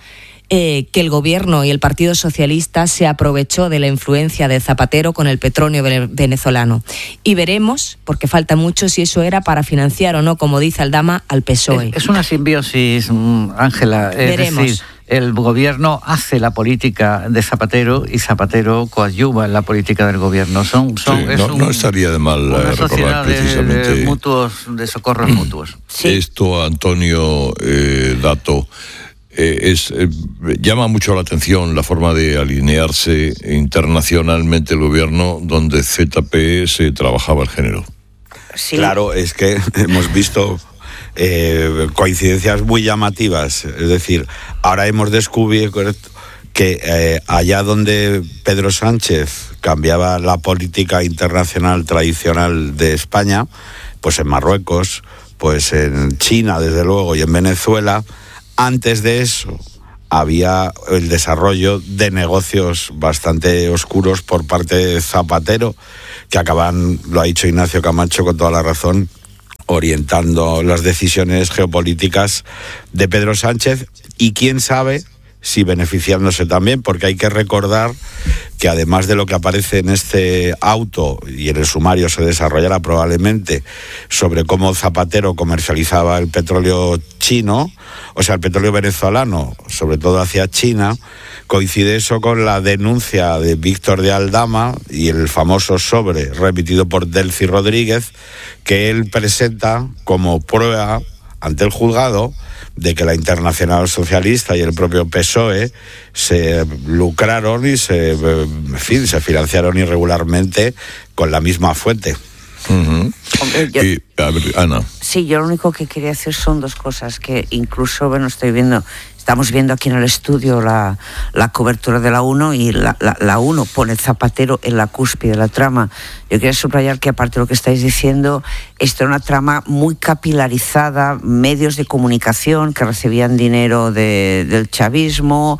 eh, que el gobierno y el Partido Socialista se aprovechó de la influencia de Zapatero con el petróleo venezolano. Y veremos, porque falta mucho, si eso era para financiar o no, como dice Aldama, al P S O E. Es una simbiosis, Ángela. Es Veremos. decir, el gobierno hace la política de Zapatero y Zapatero coadyuva en la política del gobierno. Son, son, Sí, es no, un, no estaría de mal una eh, sociedad recordar de, precisamente de mutuos, de socorros mutuos. esto, Antonio eh, Dato. Eh, es, eh, llama mucho la atención la forma de alinearse internacionalmente el gobierno donde Z P se trabajaba el género. Claro, es que hemos visto eh, coincidencias muy llamativas. Es decir, ahora hemos descubierto que eh, allá donde Pedro Sánchez cambiaba la política internacional tradicional de España, pues en Marruecos, pues en China, desde luego, y en Venezuela, antes de eso había el desarrollo de negocios bastante oscuros por parte de Zapatero, que acaban, lo ha dicho Ignacio Camacho con toda la razón, orientando las decisiones geopolíticas de Pedro Sánchez, y quién sabe si beneficiándose también, porque hay que recordar que además de lo que aparece en este auto, y en el sumario se desarrollará probablemente, sobre cómo Zapatero comercializaba el petróleo chino, o sea, el petróleo venezolano, sobre todo hacia China, coincide eso con la denuncia de Víctor de Aldama y el famoso sobre remitido por Delcy Rodríguez, que él presenta como prueba ante el juzgado de que la Internacional Socialista y el propio P S O E se lucraron y se, en fin, se financiaron irregularmente con la misma fuente. Uh-huh. Hombre, yo, y, a ver, Ana. Sí, yo lo único que quería hacer son dos cosas, que incluso, bueno, estoy viendo, estamos viendo aquí en el estudio la, la cobertura de la uno, y la, la, la uno pone Zapatero en la cúspide de la trama. Yo quería subrayar que, aparte de lo que estáis diciendo, esto era una trama muy capilarizada, medios de comunicación que recibían dinero de, del chavismo,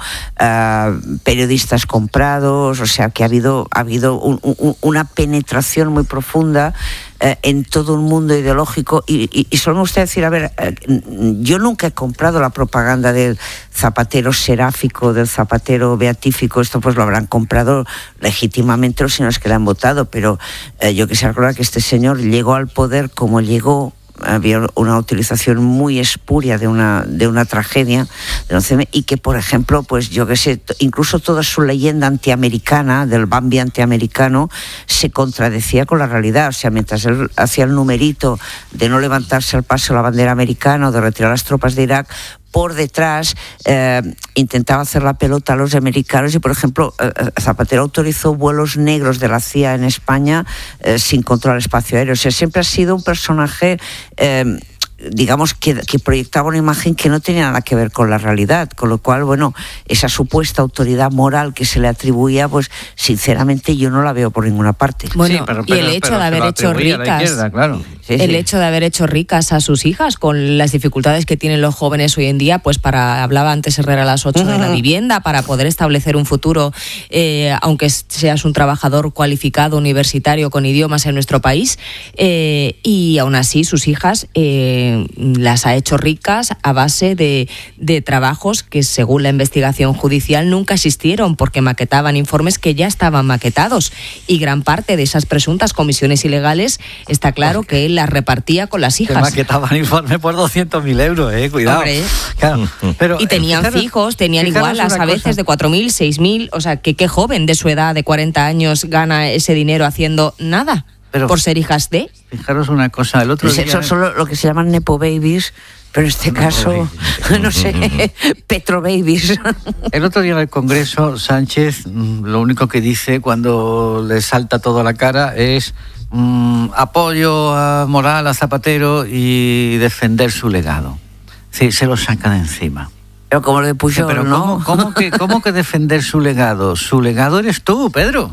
uh, periodistas comprados, o sea que ha habido, ha habido un, un, una penetración muy profunda eh, en todo un mundo ideológico, y, y, y solo me gustaría decir, a ver, eh, yo nunca he comprado la propaganda del Zapatero seráfico, del Zapatero beatífico. Esto pues lo habrán comprado legítimamente los señores que le han votado, pero eh, yo quisiera recordar que este señor llegó al poder como llegó. Había una utilización muy espuria de una de una tragedia de once eme, y que, por ejemplo, pues yo que sé, incluso toda su leyenda antiamericana, del Bambi antiamericano, se contradecía con la realidad. O sea, mientras él hacía el numerito de no levantarse al paso la bandera americana o de retirar las tropas de Irak, por detrás eh, intentaba hacer la pelota a los americanos, y, por ejemplo, eh, Zapatero autorizó vuelos negros de la C I A en España eh, sin controlar el espacio aéreo. O sea, siempre ha sido un personaje eh, digamos que, que proyectaba una imagen que no tenía nada que ver con la realidad, con lo cual, bueno, esa supuesta autoridad moral que se le atribuía, pues sinceramente yo no la veo por ninguna parte. Bueno, Sí, pero- y el pero- hecho pero de se haber lo hecho atribuía a la ricas, izquierda, claro. Sí, el sí. hecho de haber hecho ricas a sus hijas con las dificultades que tienen los jóvenes hoy en día, pues para, hablaba antes Herrera a las ocho, de la vivienda, para poder establecer un futuro, eh, aunque seas un trabajador cualificado universitario con idiomas en nuestro país, eh, y aún así sus hijas eh, las ha hecho ricas a base de, de trabajos que, según la investigación judicial, nunca existieron, porque maquetaban informes que ya estaban maquetados, y gran parte de esas presuntas comisiones ilegales está claro que él las repartía con las Que hijas. maquetaban informe por doscientos mil euros, eh, cuidado. Hombre. Claro, pero, Y tenían fijaros- fijos, tenían fijaros igualas una a veces cosa. de cuatro mil, seis mil, o sea, que qué joven de su edad, de cuarenta años, gana ese dinero haciendo nada Pero- por ser hijas de... Fijaros una cosa, el otro Pues día... eso son lo que se llaman nepo babies, pero en este caso, no sé, Petro babies. El otro día en el Congreso, Sánchez mm, lo único que dice cuando le salta todo a la cara es mm, apoyo a moral a Zapatero y defender su legado. Sí, se lo saca de encima. Pero como lo de Pujol, Pero ¿no? ¿cómo, cómo que, ¿cómo que defender su legado? Su legado eres tú, Pedro.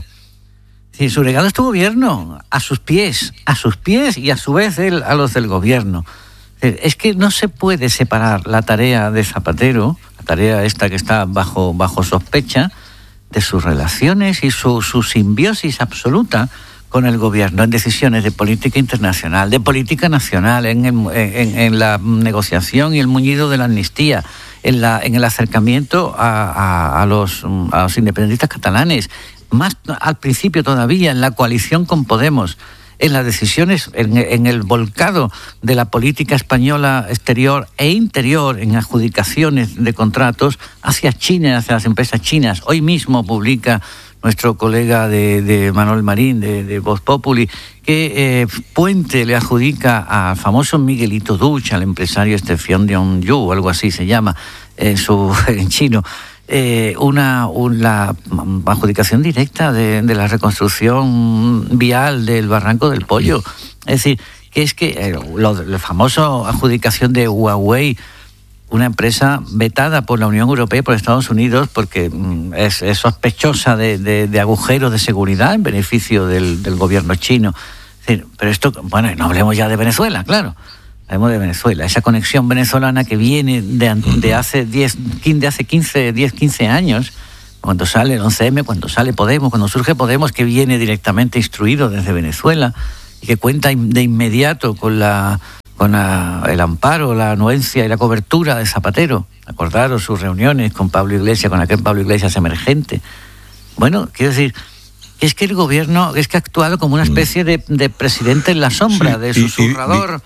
Sí, su legado es tu gobierno, a sus pies, a sus pies y a su vez él a los del gobierno. Es que no se puede separar la tarea de Zapatero, la tarea esta que está bajo, bajo sospecha, de sus relaciones y su, su simbiosis absoluta con el gobierno en decisiones de política internacional, de política nacional, en, el- en, en la negociación y el muñido de la amnistía, en, la, en el acercamiento a, a, a, los, a los independentistas catalanes, más al principio todavía, en la coalición con Podemos, en las decisiones, en, en el volcado de la política española exterior e interior, en adjudicaciones de contratos hacia China, hacia las empresas chinas. Hoy mismo publica nuestro colega de, de Manuel Marín, de, de Voz Populi, que eh, Puente le adjudica al famoso Miguelito Duch, al empresario este Fion Yu, o algo así se llama en, su, en chino, eh, una, una adjudicación directa de, de la reconstrucción vial del Barranco del Pollo. Es decir, que es que eh, lo, la famosa adjudicación de Huawei, una empresa vetada por la Unión Europea y por Estados Unidos porque mm, es, es sospechosa de, de, de agujeros de seguridad en beneficio del, del gobierno chino. Es decir, pero esto, bueno, no hablemos ya de Venezuela, claro. Hablemos de Venezuela, esa conexión venezolana que viene de, de hace diez, de hace quince, diez, quince años, cuando sale el once eme, cuando sale Podemos, cuando surge Podemos, que viene directamente instruido desde Venezuela y que cuenta de inmediato con la con la, el amparo, la anuencia y la cobertura de Zapatero. Acordaros sus reuniones con Pablo Iglesias, con aquel Pablo Iglesias emergente. Bueno, quiero decir, es que el gobierno es que ha actuado como una especie de, de presidente en la sombra, sí, de susurrador.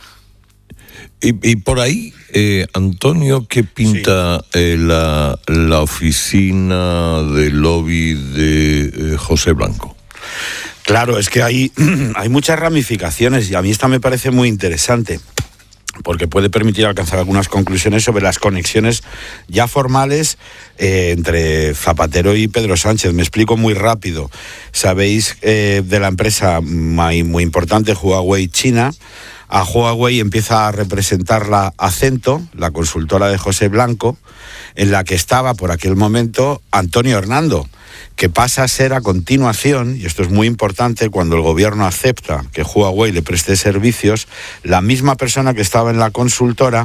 Y, y, y, y por ahí, eh, Antonio, ¿qué pinta sí. eh, la, la oficina de lobby de eh, José Blanco? Claro, es que hay, hay muchas ramificaciones y a mí esta me parece muy interesante porque puede permitir alcanzar algunas conclusiones sobre las conexiones ya formales eh, entre Zapatero y Pedro Sánchez. Me explico muy rápido. Sabéis eh, de la empresa muy, muy importante Huawei China. A Huawei empieza a representarla Acento, la consultora de José Blanco, en la que estaba por aquel momento Antonio Hernando, que pasa a ser a continuación, y esto es muy importante, cuando el gobierno acepta que Huawei le preste servicios, la misma persona que estaba en la consultora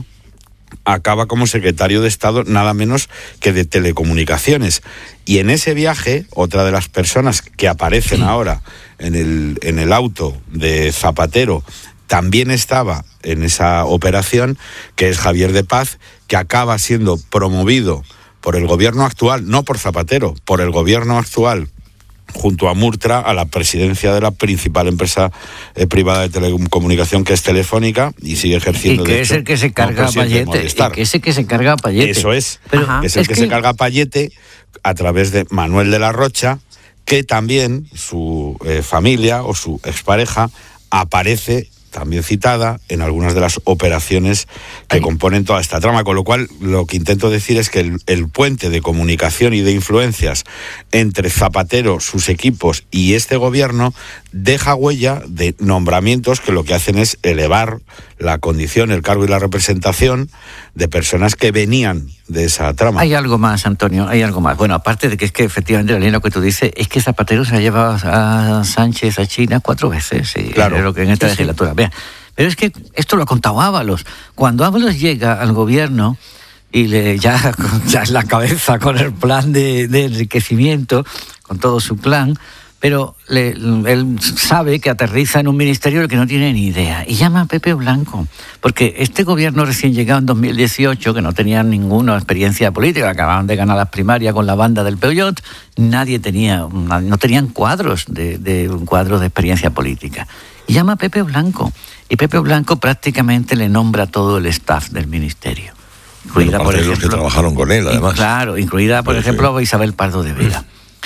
acaba como secretario de Estado nada menos que de Telecomunicaciones. Y en ese viaje, otra de las personas que aparecen ahora en el, en el auto de Zapatero también estaba en esa operación, que es Javier de Paz, que acaba siendo promovido por el gobierno actual, no por Zapatero, por el gobierno actual, junto a Murtra, a la presidencia de la principal empresa eh, privada de telecomunicación, que es Telefónica, y sigue ejerciendo. Y que es el que se carga a Payete. Y que es el que se carga a Payete. Eso es. Pero, es el es que, que se carga a Payete a través de Manuel de la Rocha, que también su eh, familia o su expareja aparece también citada en algunas de las operaciones que Ay. componen toda esta trama, con lo cual lo que intento decir es que el, el puente de comunicación y de influencias entre Zapatero, sus equipos y este gobierno deja huella de nombramientos que lo que hacen es elevar la condición, el cargo y la representación de personas que venían de esa trama. Hay algo más, Antonio, hay algo más. Bueno, aparte de que es que efectivamente la línea lo que tú dices es que Zapatero se ha llevado a Sánchez a China cuatro veces, sí, claro, lo que en esta sí, legislatura. Sí. Vean, pero es que esto lo ha contado Ábalos. Cuando Ábalos llega al gobierno y le ya, ya en la cabeza con el plan de, de enriquecimiento, con todo su plan, pero le, él sabe que aterriza en un ministerio del que no tiene ni idea y llama a Pepe Blanco, porque este gobierno recién llegado en dos mil dieciocho, que no tenía ninguna experiencia política, acababan de ganar las primarias con la banda del Peugeot, nadie tenía, no tenían cuadros de, de un cuadro de experiencia política. Y llama a Pepe Blanco, y Pepe Blanco prácticamente le nombra todo el staff del ministerio. Incluida, por ejemplo, los que trabajaron con él, además. Claro, incluida, por Pero ejemplo, sí. Isabel Pardo de Vera.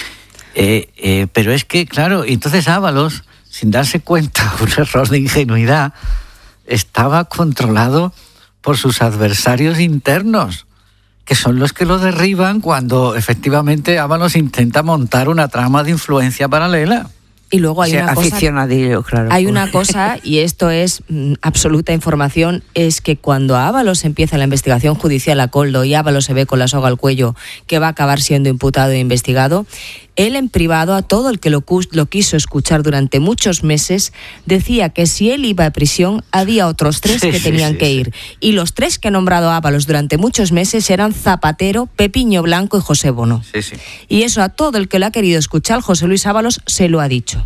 Eh, eh, pero es que, claro, entonces Ábalos, sin darse cuenta, un error de ingenuidad, estaba controlado por sus adversarios internos, que son los que lo derriban cuando efectivamente Ábalos intenta montar una trama de influencia paralela. Y luego hay o sea, una cosa, aficionadillo, claro. Hay una cosa, y esto es mm, absoluta información, es que cuando a Ábalos empieza la investigación judicial a Coldo y Ábalos se ve con la soga al cuello que va a acabar siendo imputado e investigado, él en privado, a todo el que lo, lo quiso escuchar durante muchos meses, decía que si él iba a prisión había otros tres sí, que tenían sí, que sí, ir. Sí. Y los tres que ha nombrado Ábalos durante muchos meses eran Zapatero, Pepiño Blanco y José Bono. Sí, sí. Y eso a todo el que lo ha querido escuchar, José Luis Ábalos se lo ha dicho.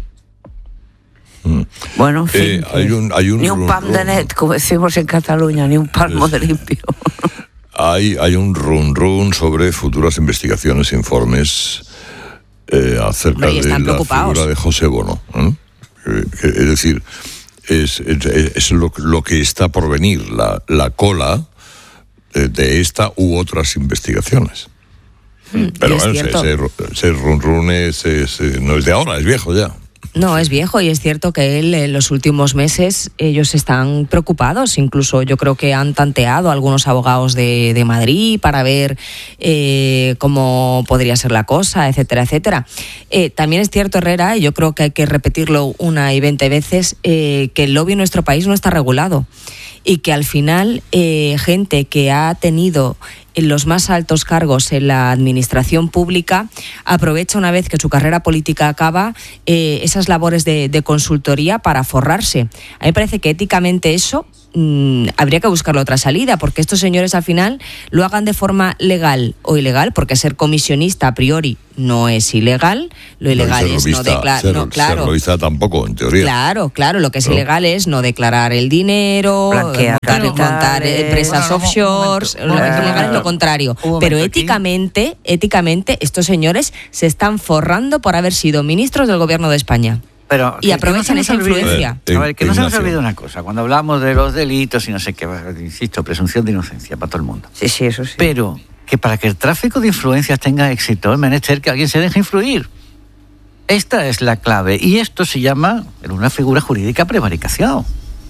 Bueno, en fin, eh, hay un, hay un, ni un pam de net, como decimos en Cataluña, ni un palmo sí. de limpio. hay, hay un run run sobre futuras investigaciones, informes eh, acerca de la figura de José Bono. ¿eh? Eh, es decir, es, es, es lo, lo que está por venir, la, la cola de, de esta u otras investigaciones. Mm, Pero bueno, ese, ese, ese run run es, es, no es de ahora, es viejo ya. No, es viejo y es cierto que él en los últimos meses ellos están preocupados, incluso yo creo que han tanteado a algunos abogados de, de Madrid para ver eh, cómo podría ser la cosa, etcétera, etcétera. Eh, también es cierto, Herrera, y yo creo que hay que repetirlo una y veinte veces, eh, que el lobby en nuestro país no está regulado y que al final eh, gente que ha tenido en los más altos cargos en la administración pública aprovecha una vez que su carrera política acaba eh, esas labores de, de consultoría para forrarse. A mí me parece que éticamente eso mmm, habría que buscarle otra salida, porque estos señores al final lo hagan de forma legal o ilegal, porque ser comisionista a priori no es ilegal, lo ilegal no, es no declarar, no, claro, ser lobista tampoco, en teoría. Claro, claro, lo que es ¿no? ilegal es no declarar el dinero, Blanquear, montar, no, montar eh, empresas bueno, offshores, un momento, un momento, lo ilegal es lo contrario. Pero éticamente, aquí. éticamente, estos señores se están forrando por haber sido ministros del gobierno de España. Pero y aprovechan no esa influencia. A ver, que no se nos olvide una cosa. Cuando hablamos de los delitos y no sé qué, insisto, presunción de inocencia para todo el mundo. Sí, sí, eso sí. Pero que para que el tráfico de influencias tenga éxito es menester que alguien se deje influir. Esta es la clave. Y esto se llama, en una figura jurídica, prevaricación.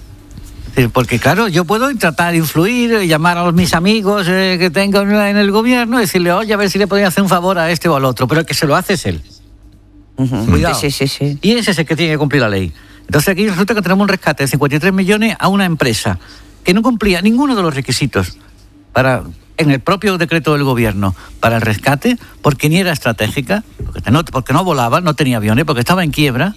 Porque claro, yo puedo tratar de influir, llamar a mis amigos eh, que tengo en el gobierno y decirle, oye, a ver si le podría hacer un favor a este o al otro, pero el que se lo hace es él. Uh-huh. Cuidado. Sí, sí, sí. Y ese es el que tiene que cumplir la ley. Entonces aquí resulta que tenemos un rescate de cincuenta y tres millones a una empresa que no cumplía ninguno de los requisitos para, en el propio decreto del gobierno para el rescate, porque ni era estratégica, porque no, porque no volaba, no tenía aviones, porque estaba en quiebra,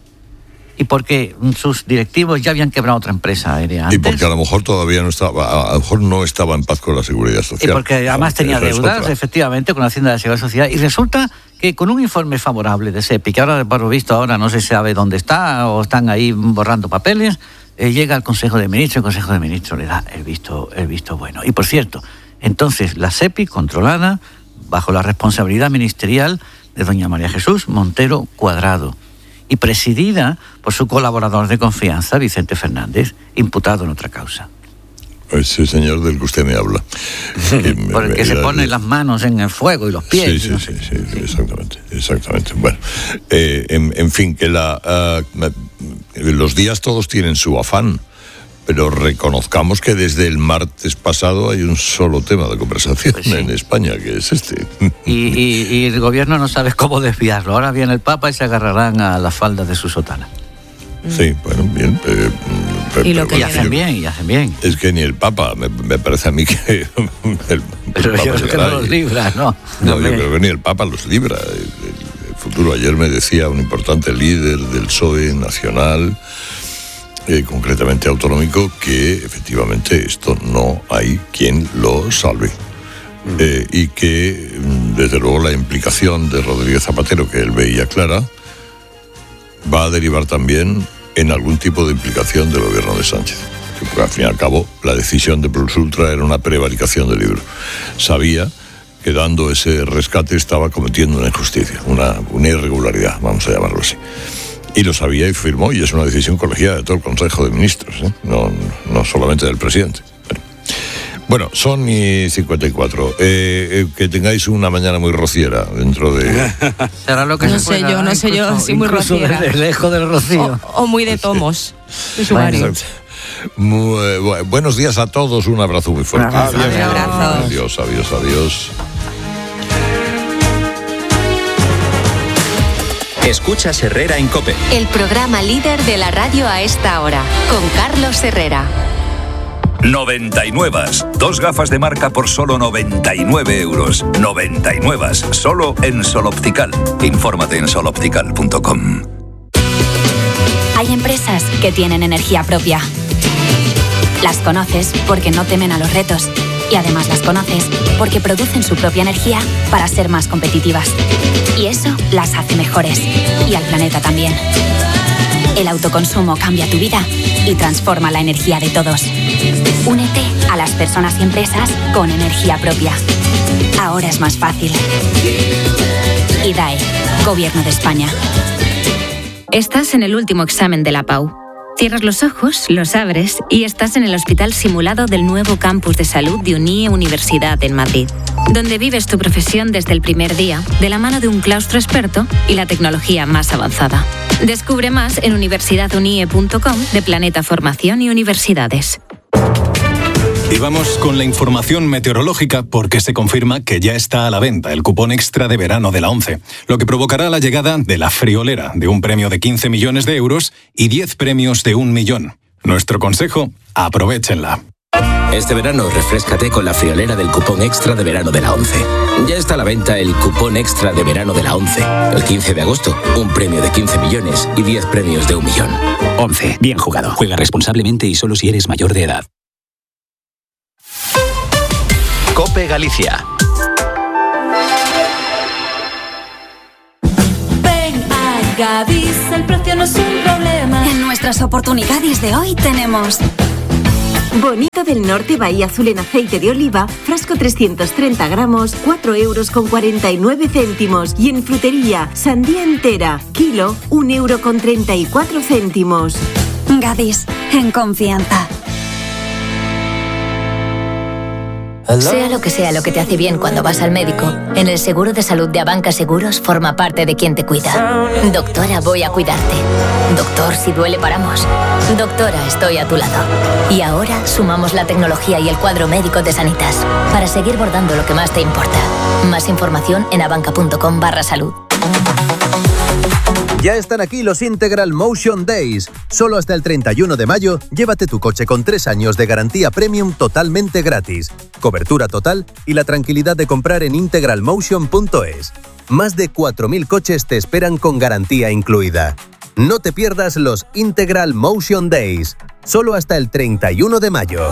y porque sus directivos ya habían quebrado otra empresa aérea antes. Y porque a lo mejor todavía no estaba, a lo mejor no estaba en paz con la Seguridad Social. Y porque además tenía deudas, efectivamente, con la Hacienda de la Seguridad Social. Y resulta que con un informe favorable de SEPI, que ahora, por lo visto, ahora no se sabe dónde está, o están ahí borrando papeles, eh, llega al Consejo de Ministros, el Consejo de Ministros le da el visto, el visto bueno. Y por cierto, entonces la SEPI controlada bajo la responsabilidad ministerial de doña María Jesús Montero Cuadrado, y presidida por su colaborador de confianza, Vicente Fernández, imputado en otra causa. Ese señor del que usted me habla. Que por el que se pone las manos en el fuego y los pies. Sí, sí, no sé. sí, sí, exactamente, exactamente. Bueno, eh, en, en fin, que la, uh, los días todos tienen su afán, pero reconozcamos que desde el martes pasado hay un solo tema de conversación pues sí. en España, que es este. Y, y, y el gobierno no sabe cómo desviarlo. Ahora viene el Papa y se agarrarán a las faldas de su sotana. Sí, bueno, bien. Eh, y lo que y hacen bien, y hacen bien. Es que ni el Papa, me, me parece a mí que... El, pero el yo creo que no los libra, ¿no? No, no yo creo que ni el Papa los libra. El, el, el futuro, ayer me decía un importante líder del P S O E nacional... Eh, concretamente autonómico, que efectivamente esto no hay quien lo salve. Mm. Eh, y que, desde luego, la implicación de Rodríguez Zapatero, que él veía clara, va a derivar también en algún tipo de implicación del gobierno de Sánchez. Porque, al fin y al cabo, la decisión de Plus Ultra era una prevaricación del libro. Sabía que dando ese rescate estaba cometiendo una injusticia, una, una irregularidad, vamos a llamarlo así. Y lo sabía y firmó, y es una decisión colegiada de todo el Consejo de Ministros, ¿eh? no, no solamente del presidente. Bueno, bueno son y cincuenta y cuatro. Eh, eh, que tengáis una mañana muy rociera dentro de... Será lo que no se sé pueda, yo, no sé yo, sí muy rociera. Desde lejos del rocío. O, o muy de tomos. Sí. Bueno. Muy, bu- buenos días a todos, un abrazo muy fuerte. Adiós. Adiós. Adiós, adiós, adiós. Escuchas Herrera en COPE. El programa líder de la radio a esta hora, con Carlos Herrera. noventa y nueve. Dos gafas de marca por solo noventa y nueve euros. noventa y nueve. Solo en Sol Optical. Infórmate en sol optical punto com. Hay empresas que tienen energía propia. Las conoces porque no temen a los retos. Y además las conoces porque producen su propia energía para ser más competitivas. Y eso las hace mejores. Y al planeta también. El autoconsumo cambia tu vida y transforma la energía de todos. Únete a las personas y empresas con energía propia. Ahora es más fácil. I D A E, Gobierno de España. Estás en el último examen de la P A U. Cierras los ojos, los abres y estás en el hospital simulado del nuevo campus de salud de Unie Universidad en Madrid, donde vives tu profesión desde el primer día, de la mano de un claustro experto y la tecnología más avanzada. Descubre más en universidad unie punto com de Planeta Formación y Universidades. Y vamos con la información meteorológica porque se confirma que ya está a la venta el cupón extra de verano de la ONCE, lo que provocará la llegada de la friolera de un premio de quince millones de euros y diez premios de un millón. Nuestro consejo, aprovéchenla. Este verano refréscate con la friolera del cupón extra de verano de la ONCE. Ya está a la venta el cupón extra de verano de la ONCE. El quince de agosto, un premio de quince millones y diez premios de un millón. ONCE, bien jugado. Juega responsablemente y solo si eres mayor de edad. COPE Galicia. Ven a Gadis, el precio no es un problema. En nuestras oportunidades de hoy tenemos... Bonito del Norte Bahía Azul en aceite de oliva, frasco trescientos treinta gramos, cuatro euros con cuarenta y nueve céntimos. Y en frutería, sandía entera, kilo, un euro con treinta y cuatro céntimos. Gadis, en confianza. Sea lo que sea lo que te hace bien cuando vas al médico, en el seguro de salud de Abanca Seguros forma parte de quien te cuida. Doctora, voy a cuidarte. Doctor, si duele paramos. Doctora, estoy a tu lado. Y ahora sumamos la tecnología y el cuadro médico de Sanitas para seguir bordando lo que más te importa. Más información en abanca.com barra salud. Ya están aquí los Integral Motion Days. Solo hasta el treinta y uno de mayo, llévate tu coche con tres años de garantía premium totalmente gratis, cobertura total y la tranquilidad de comprar en integral motion punto es. Más de cuatro mil coches te esperan con garantía incluida. No te pierdas los Integral Motion Days. Solo hasta el treinta y uno de mayo.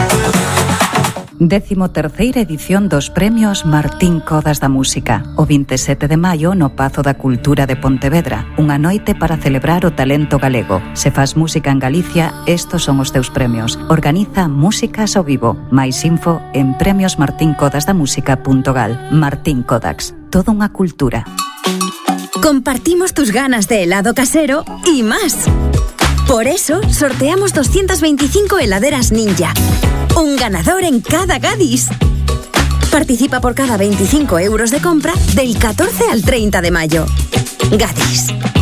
Décimo terceira edición dos premios Martín Codas da Música. O veintisiete de maio no Pazo da Cultura de Pontevedra. Unha noite para celebrar o talento galego. Se faz música en Galicia, estos son os teus premios. Organiza Músicas ao Vivo. Mais info en premios martín codas da música punto gal. Martín Codax. Toda unha cultura. Compartimos tus ganas de helado casero y más. Por eso, sorteamos doscientas veinticinco heladeras Ninja. Un ganador en cada Gadis. Participa por cada veinticinco euros de compra del catorce al treinta de mayo. Gadis.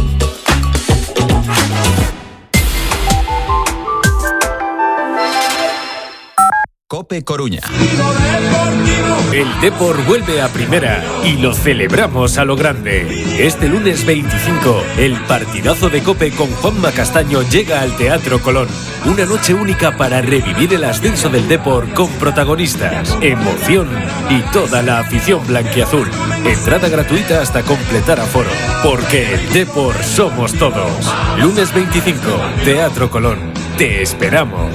COPE Coruña. El Depor vuelve a primera y lo celebramos a lo grande. Este lunes veinticinco, el partidazo de COPE con Juanma Castaño llega al Teatro Colón. Una noche única para revivir el ascenso del Depor con protagonistas, emoción y toda la afición blanquiazul. Entrada gratuita hasta completar aforo, porque el Depor somos todos. Lunes veinticinco, Teatro Colón. Te esperamos.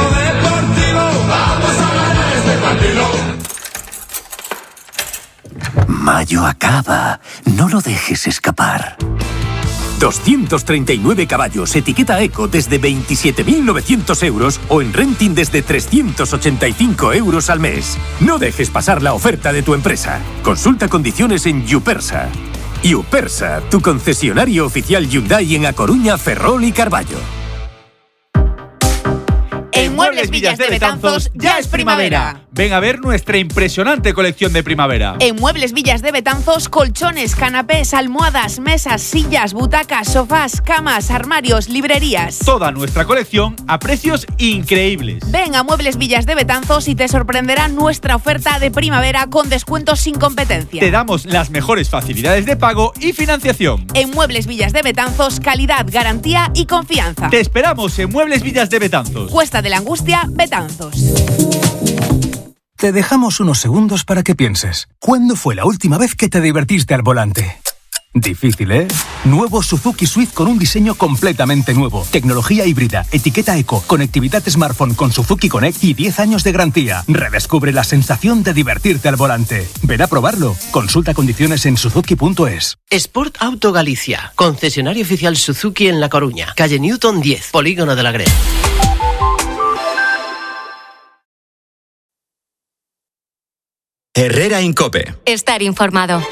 Mayo acaba. No lo dejes escapar. doscientos treinta y nueve caballos, etiqueta Eco desde veintisiete mil novecientos euros o en renting desde trescientos ochenta y cinco euros al mes. No dejes pasar la oferta de tu empresa. Consulta condiciones en Yupersa. Yupersa, tu concesionario oficial Hyundai en A Coruña, Ferrol y Carballo. En Muebles Villas de Betanzos ya es primavera. Ven a ver nuestra impresionante colección de primavera. En Muebles Villas de Betanzos, colchones, canapés, almohadas, mesas, sillas, butacas, sofás, camas, armarios, librerías. Toda nuestra colección a precios increíbles. Ven a Muebles Villas de Betanzos y te sorprenderá nuestra oferta de primavera con descuentos sin competencia. Te damos las mejores facilidades de pago y financiación. En Muebles Villas de Betanzos, calidad, garantía y confianza. Te esperamos en Muebles Villas de Betanzos. Cuesta de la Angustia, Betanzos. Te dejamos unos segundos para que pienses. ¿Cuándo fue la última vez que te divertiste al volante? Difícil, ¿eh? Nuevo Suzuki Swift con un diseño completamente nuevo. Tecnología híbrida, etiqueta eco, conectividad smartphone con Suzuki Connect y diez años de garantía. Redescubre la sensación de divertirte al volante. Ven a probarlo. Consulta condiciones en suzuki punto es. Sport Auto Galicia, concesionario oficial Suzuki en La Coruña, calle Newton diez, Polígono de la Greda. Herrera Incope. Estar informado.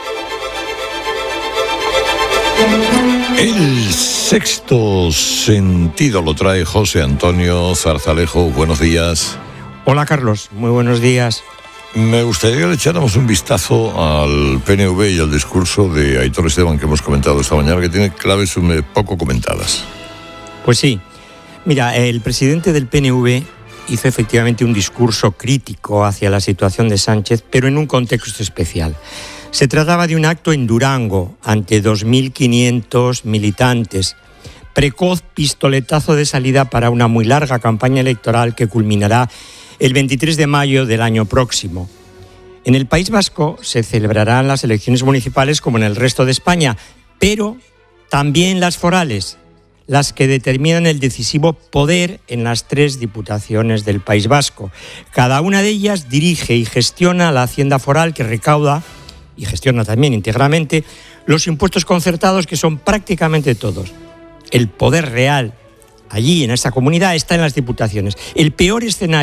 El sexto sentido lo trae José Antonio Zarzalejo. Buenos días. Hola Carlos, muy buenos días. Me gustaría que le echáramos un vistazo al P N V y al discurso de Aitor Esteban que hemos comentado esta mañana, que tiene claves poco comentadas. Pues sí. Mira, el presidente del P N V hizo efectivamente un discurso crítico hacia la situación de Sánchez, pero en un contexto especial. Se trataba de un acto en Durango, ante dos mil quinientos militantes. Precoz pistoletazo de salida para una muy larga campaña electoral que culminará el veintitrés de mayo del año próximo. En el País Vasco se celebrarán las elecciones municipales como en el resto de España, pero también las forales, las que determinan el decisivo poder en las tres diputaciones del País Vasco. Cada una de ellas dirige y gestiona la hacienda foral, que recauda y gestiona también íntegramente los impuestos concertados, que son prácticamente todos. El poder real allí, en esta comunidad, está en las diputaciones. El peor escenario